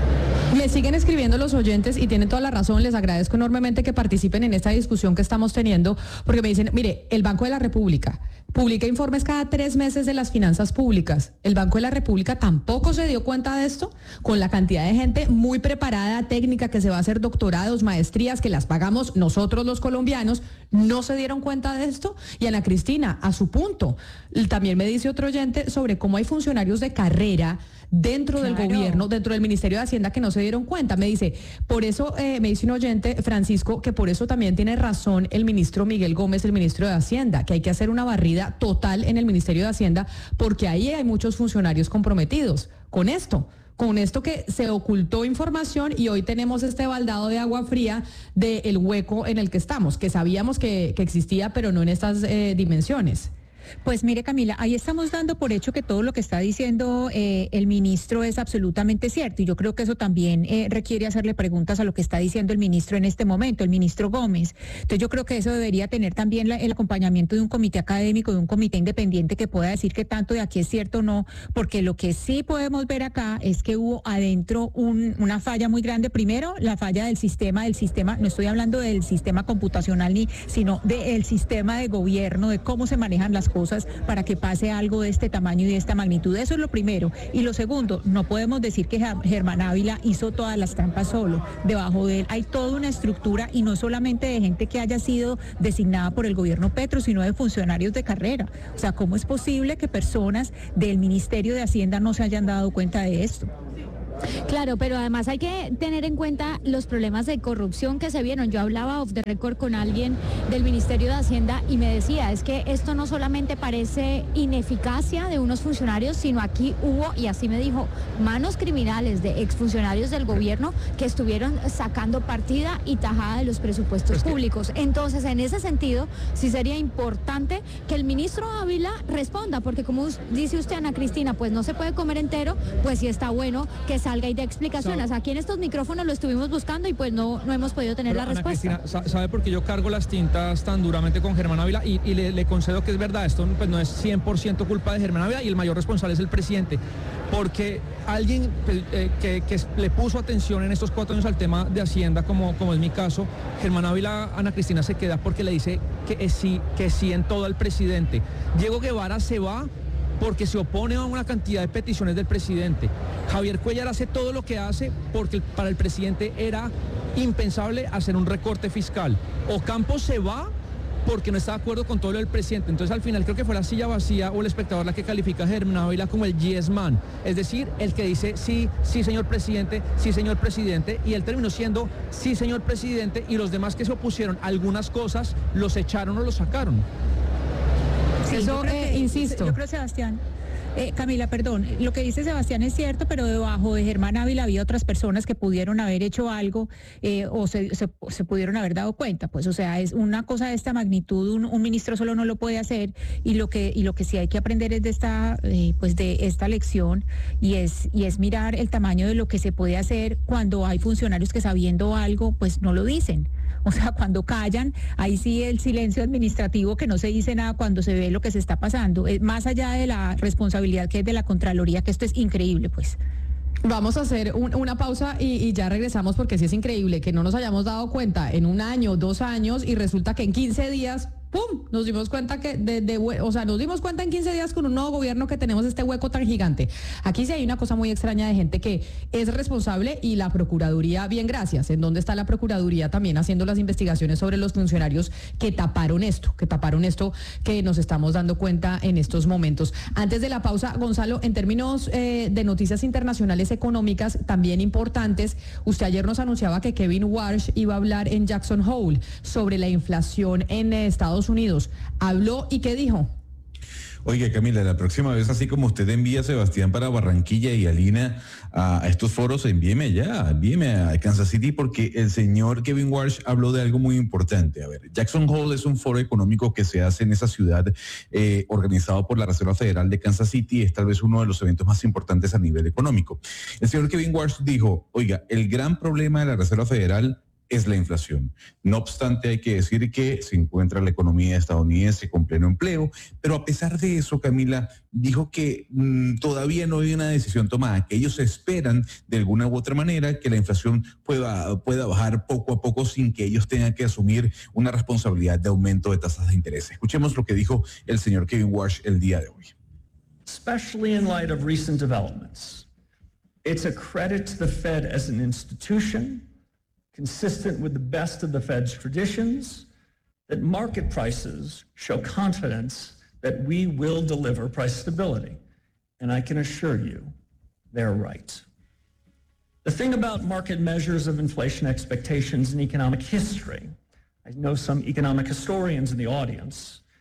Me siguen escribiendo los oyentes y tienen toda la razón, les agradezco enormemente que participen en esta discusión que estamos teniendo, porque me dicen, mire, el Banco de la República publica informes cada tres meses de las finanzas públicas. El Banco de la República tampoco se dio cuenta de esto, con la cantidad de gente muy preparada, técnica, que se va a hacer doctorados, maestrías, que las pagamos nosotros los colombianos, no se dieron cuenta de esto. Y Ana Cristina, a su punto, también me dice otro oyente sobre cómo hay funcionarios de carrera dentro claro. del gobierno, dentro del Ministerio de Hacienda, que no se dieron cuenta. Me dice, por eso, eh, me dice un oyente, Francisco, que por eso también tiene razón el ministro Miguel Gómez, el ministro de Hacienda, que hay que hacer una barrida total en el Ministerio de Hacienda, porque ahí hay muchos funcionarios comprometidos con esto. Con esto que se ocultó información y hoy tenemos este baldado de agua fría del hueco en el que estamos, que sabíamos que, que existía, pero no en estas eh, dimensiones. Pues mire, Camila, ahí estamos dando por hecho que todo lo que está diciendo eh, el ministro es absolutamente cierto, y yo creo que eso también eh, requiere hacerle preguntas a lo que está diciendo el ministro en este momento, el ministro Gómez. Entonces yo creo que eso debería tener también la, el acompañamiento de un comité académico, de un comité independiente que pueda decir que tanto de aquí es cierto o no, porque lo que sí podemos ver acá es que hubo adentro un, una falla muy grande. Primero, la falla del sistema, del sistema, no estoy hablando del sistema computacional ni, sino del sistema de gobierno, de cómo se manejan las cosas para que pase algo de este tamaño y de esta magnitud. Eso es lo primero. Y lo segundo, no podemos decir que Germán Ávila hizo todas las trampas solo. Debajo de él hay toda una estructura, y no solamente de gente que haya sido designada por el gobierno Petro, sino de funcionarios de carrera. O sea, ¿cómo es posible que personas del Ministerio de Hacienda no se hayan dado cuenta de esto? Claro, pero además hay que tener en cuenta los problemas de corrupción que se vieron. Yo hablaba off the record con alguien del Ministerio de Hacienda y me decía, es que esto no solamente parece ineficacia de unos funcionarios, sino aquí hubo, y así me dijo, manos criminales de exfuncionarios del gobierno que estuvieron sacando partida y tajada de los presupuestos es que... públicos. Entonces, en ese sentido, sí sería importante que el ministro Ávila responda, porque como dice usted, Ana Cristina, pues no se puede comer entero, pues sí está bueno que salga y dé explicaciones. Aquí en estos micrófonos lo estuvimos buscando y pues no, no hemos podido tener Pero, la Ana respuesta. Cristina, ¿sabe por qué yo cargo las tintas tan duramente con Germán Ávila? Y, y le, le concedo que es verdad, esto pues no es cien por ciento culpa de Germán Ávila, y el mayor responsable es el presidente, porque alguien eh, que, que le puso atención en estos cuatro años al tema de Hacienda, como, como es mi caso, Germán Ávila, Ana Cristina, se queda porque le dice que sí, que sí en todo al presidente. Diego Guevara se va porque se opone a una cantidad de peticiones del presidente. Javier Cuellar hace todo lo que hace porque para el presidente era impensable hacer un recorte fiscal. Ocampo se va porque no está de acuerdo con todo lo del presidente. Entonces al final creo que fue la silla vacía o el espectador la que califica a Germán Ávila como el yes man, es decir, el que dice sí, sí señor presidente, sí señor presidente, y él terminó siendo sí señor presidente, y los demás que se opusieron a algunas cosas los echaron o los sacaron. Sí, Eso, yo eh, creo, insisto. Yo creo, Sebastián. Eh, Camila, perdón, lo que dice Sebastián es cierto, pero debajo de Germán Ávila había otras personas que pudieron haber hecho algo eh, o se, se, se pudieron haber dado cuenta. Pues, o sea, es una cosa de esta magnitud, un, un ministro solo no lo puede hacer, y lo que y lo que sí hay que aprender es de esta eh, pues de esta lección, y es y es mirar el tamaño de lo que se puede hacer cuando hay funcionarios que, sabiendo algo, pues no lo dicen. O sea, cuando callan, ahí sí el silencio administrativo, que no se dice nada cuando se ve lo que se está pasando, es más allá de la responsabilidad que es de la Contraloría, que esto es increíble, pues. Vamos a hacer un, una pausa y, y ya regresamos, porque sí es increíble que no nos hayamos dado cuenta en un año, dos años, y resulta que en quince días... ¡Pum! Nos dimos cuenta que, de, de, o sea, nos dimos cuenta en quince días con un nuevo gobierno que tenemos este hueco tan gigante. Aquí sí hay una cosa muy extraña de gente que es responsable, y la Procuraduría, bien, gracias. ¿En dónde está la Procuraduría también haciendo las investigaciones sobre los funcionarios que taparon esto, que taparon esto que nos estamos dando cuenta en estos momentos? Antes de la pausa, Gonzalo, en términos eh, de noticias internacionales económicas también importantes, usted ayer nos anunciaba que Kevin Walsh iba a hablar en Jackson Hole sobre la inflación en eh, Estados Unidos. ¿Habló y qué dijo? Oiga, Camila, la próxima vez, así como usted envía a Sebastián para Barranquilla y a Lina a estos foros, envíeme allá, envíeme a Kansas City, porque el señor Kevin Walsh habló de algo muy importante. A ver, Jackson Hole es un foro económico que se hace en esa ciudad, eh, organizado por la Reserva Federal de Kansas City. Es tal vez uno de los eventos más importantes a nivel económico. El señor Kevin Walsh dijo, oiga, el gran problema de la Reserva Federal es la inflación. No obstante, hay que decir que se encuentra la economía estadounidense con pleno empleo, pero a pesar de eso, Camila, dijo que mmm, todavía no hay una decisión tomada, que ellos esperan de alguna u otra manera que la inflación pueda, pueda bajar poco a poco sin que ellos tengan que asumir una responsabilidad de aumento de tasas de interés. Escuchemos lo que dijo el señor Kevin Walsh el día de hoy. Especially in light of recent developments, it's a credit to the Fed as an institution, consistent with the best of the Fed's traditions, that market prices show confidence that we will deliver price stability. And I can assure you, they're right. The thing about market measures of inflation expectations in economic history, I know some economic historians in the audience,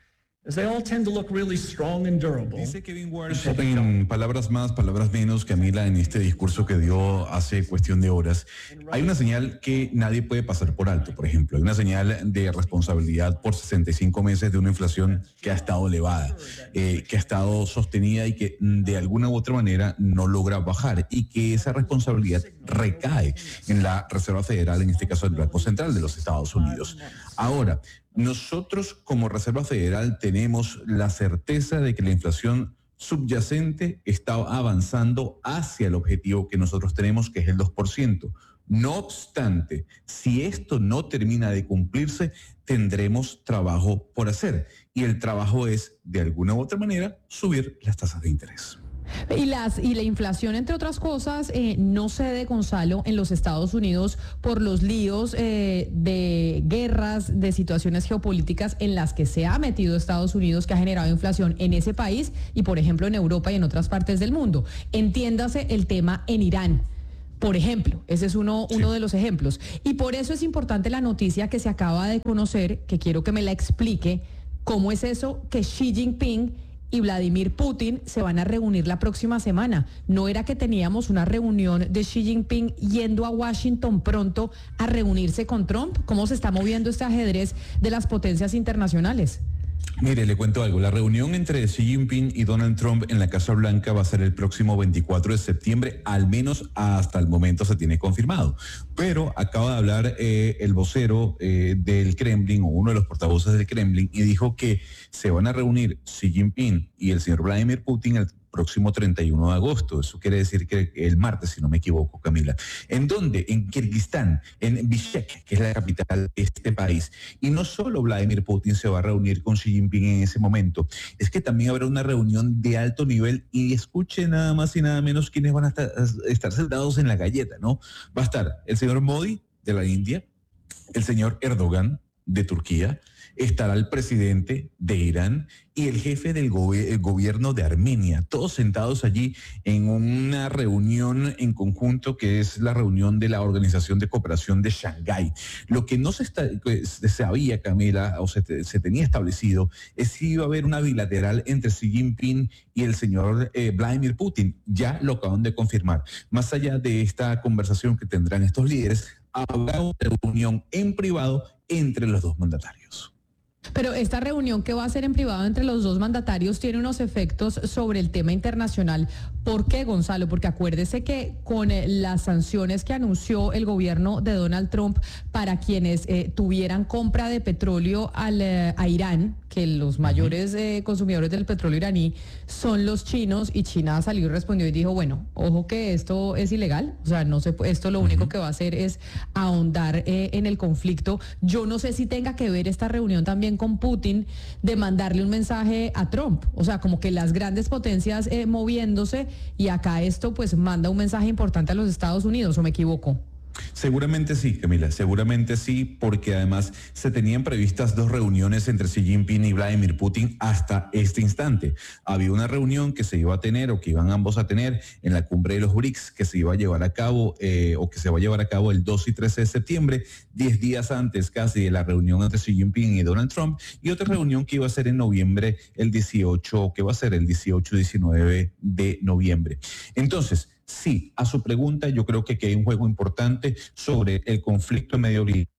as they all tend to look really strong and durable. Dice Kevin Walsh, en palabras más, palabras menos, Camila, en este discurso que dio hace cuestión de horas, hay una señal que nadie puede pasar por alto, por ejemplo. Hay una señal de responsabilidad por sesenta y cinco meses de una inflación que ha estado elevada, eh, que ha estado sostenida y que de alguna u otra manera no logra bajar, y que esa responsabilidad recae en la Reserva Federal, en este caso el Banco Central de los Estados Unidos. Ahora, nosotros como Reserva Federal tenemos la certeza de que la inflación subyacente está avanzando hacia el objetivo que nosotros tenemos, que es el dos por ciento. No obstante, si esto no termina de cumplirse, tendremos trabajo por hacer. Y el trabajo es, de alguna u otra manera, subir las tasas de interés. Y, las, y la inflación, entre otras cosas, eh, no cede, Gonzalo, en los Estados Unidos por los líos eh, de guerras, de situaciones geopolíticas en las que se ha metido Estados Unidos, que ha generado inflación en ese país y, por ejemplo, en Europa y en otras partes del mundo. Entiéndase el tema en Irán. Por ejemplo, ese es uno, uno sí. de los ejemplos. Y por eso es importante la noticia que se acaba de conocer, que quiero que me la explique, cómo es eso que Xi Jinping y Vladimir Putin se van a reunir la próxima semana. ¿No era que teníamos una reunión de Xi Jinping yendo a Washington pronto a reunirse con Trump? ¿Cómo se está moviendo este ajedrez de las potencias internacionales? Mire, le cuento algo. La reunión entre Xi Jinping y Donald Trump en la Casa Blanca va a ser el próximo veinticuatro de septiembre, al menos hasta el momento se tiene confirmado. Pero acaba de hablar eh, el vocero eh, del Kremlin, o uno de los portavoces del Kremlin, y dijo que se van a reunir Xi Jinping y el señor Vladimir Putin el próximo treinta y uno de agosto. Eso quiere decir que el martes, si no me equivoco, Camila. ¿En dónde? En Kirguistán, en Bishkek, que es la capital de este país. Y no solo Vladimir Putin se va a reunir con Xi Jinping en ese momento, es que también habrá una reunión de alto nivel, y escuche nada más y nada menos quiénes van a estar, a estar sentados en la galleta, ¿no? Va a estar el señor Modi de la India, el señor Erdogan de Turquía, estará el presidente de Irán y el jefe del go- el gobierno de Armenia, todos sentados allí en una reunión en conjunto, que es la reunión de la Organización de Cooperación de Shanghái. Lo que no se, está, se sabía, Camila, o se, se tenía establecido, es si iba a haber una bilateral entre Xi Jinping y el señor eh, Vladimir Putin. Ya lo acaban de confirmar. Más allá de esta conversación que tendrán estos líderes, habrá una reunión en privado entre los dos mandatarios. Pero esta reunión que va a ser en privado entre los dos mandatarios tiene unos efectos sobre el tema internacional. ¿Por qué, Gonzalo? Porque acuérdese que con eh, las sanciones que anunció el gobierno de Donald Trump para quienes eh, tuvieran compra de petróleo al, eh, a Irán, que los mayores eh, consumidores del petróleo iraní son los chinos, y China salió y respondió y dijo, bueno, ojo que esto es ilegal, o sea, no se, esto lo único que va a hacer es ahondar eh, en el conflicto. Yo no sé si tenga que ver esta reunión también con Putin de mandarle un mensaje a Trump, o sea, como que las grandes potencias eh, moviéndose, y acá esto pues manda un mensaje importante a los Estados Unidos, ¿o me equivoco? Seguramente sí, Camila, seguramente sí, porque además se tenían previstas dos reuniones entre Xi Jinping y Vladimir Putin hasta este instante. Había una reunión que se iba a tener, o que iban ambos a tener, en la cumbre de los B R I C S, que se iba a llevar a cabo, eh, o que se va a llevar a cabo el doce y trece de septiembre, diez días antes casi de la reunión entre Xi Jinping y Donald Trump, y otra reunión que iba a ser en noviembre, el dieciocho, que va a ser el dieciocho diecinueve de noviembre. Entonces, sí, a su pregunta, yo creo que, que hay un juego importante sobre el conflicto en Medio Oriente.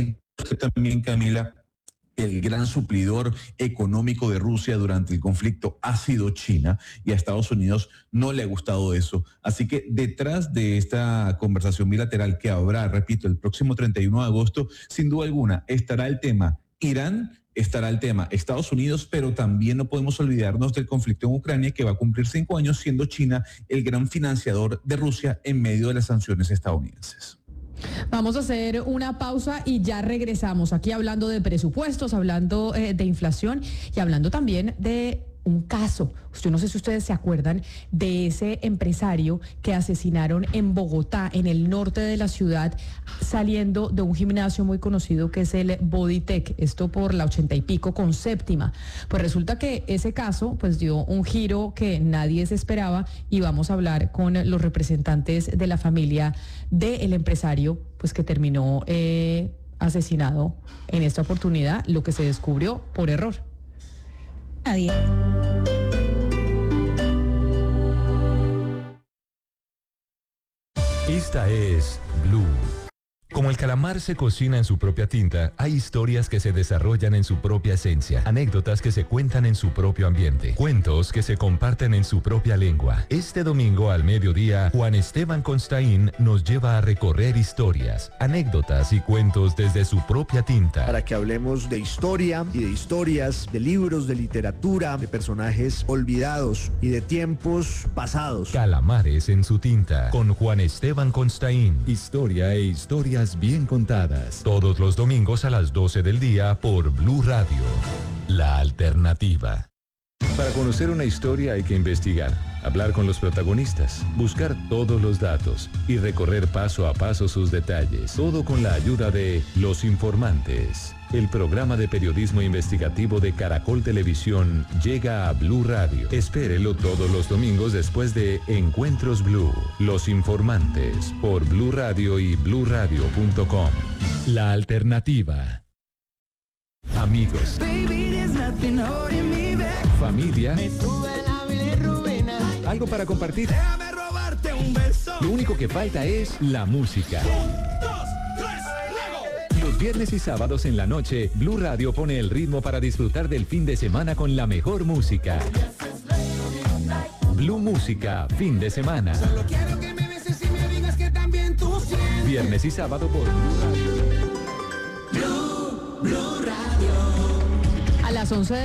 También, Camila, el gran suplidor económico de Rusia durante el conflicto ha sido China, y a Estados Unidos no le ha gustado eso. Así que detrás de esta conversación bilateral que habrá, repito, el próximo treinta y uno de agosto, sin duda alguna, estará el tema Irán, estará el tema Estados Unidos, pero también no podemos olvidarnos del conflicto en Ucrania, que va a cumplir cinco años, siendo China el gran financiador de Rusia en medio de las sanciones estadounidenses. Vamos a hacer una pausa y ya regresamos aquí hablando de presupuestos, hablando eh, de inflación y hablando también de un caso. Yo no sé si ustedes se acuerdan de ese empresario que asesinaron en Bogotá, en el norte de la ciudad, saliendo de un gimnasio muy conocido que es el Bodytech, esto por la ochenta y pico con séptima. Pues resulta que ese caso pues dio un giro que nadie se esperaba, y vamos a hablar con los representantes de la familia del empresario pues que terminó eh, asesinado en esta oportunidad, lo que se descubrió por error. nadie. Esta es Blue. Como el calamar se cocina en su propia tinta, hay historias que se desarrollan en su propia esencia, anécdotas que se cuentan en su propio ambiente, cuentos que se comparten en su propia lengua. Este domingo al mediodía, Juan Esteban Constaín nos lleva a recorrer historias, anécdotas y cuentos desde su propia tinta. Para que hablemos de historia y de historias, de libros, de literatura, de personajes olvidados y de tiempos pasados. Calamares en su tinta, con Juan Esteban Constaín. Historia e historias bien contadas. Todos los domingos a las doce del día por Blue Radio. La alternativa. Para conocer una historia hay que investigar, hablar con los protagonistas, buscar todos los datos y recorrer paso a paso sus detalles. Todo con la ayuda de Los Informantes. El programa de periodismo investigativo de Caracol Televisión llega a Blue Radio. Espérelo todos los domingos después de Encuentros Blue. Los Informantes por Blue Radio y blue radio punto com. La alternativa. Amigos. Familia. Algo para compartir. Lo único que falta es la música. Los viernes y sábados en la noche, Blue Radio pone el ritmo para disfrutar del fin de semana con la mejor música. Blue Música, fin de semana. Viernes y sábado por Blue Radio. Blue, Blue Radio. A las once de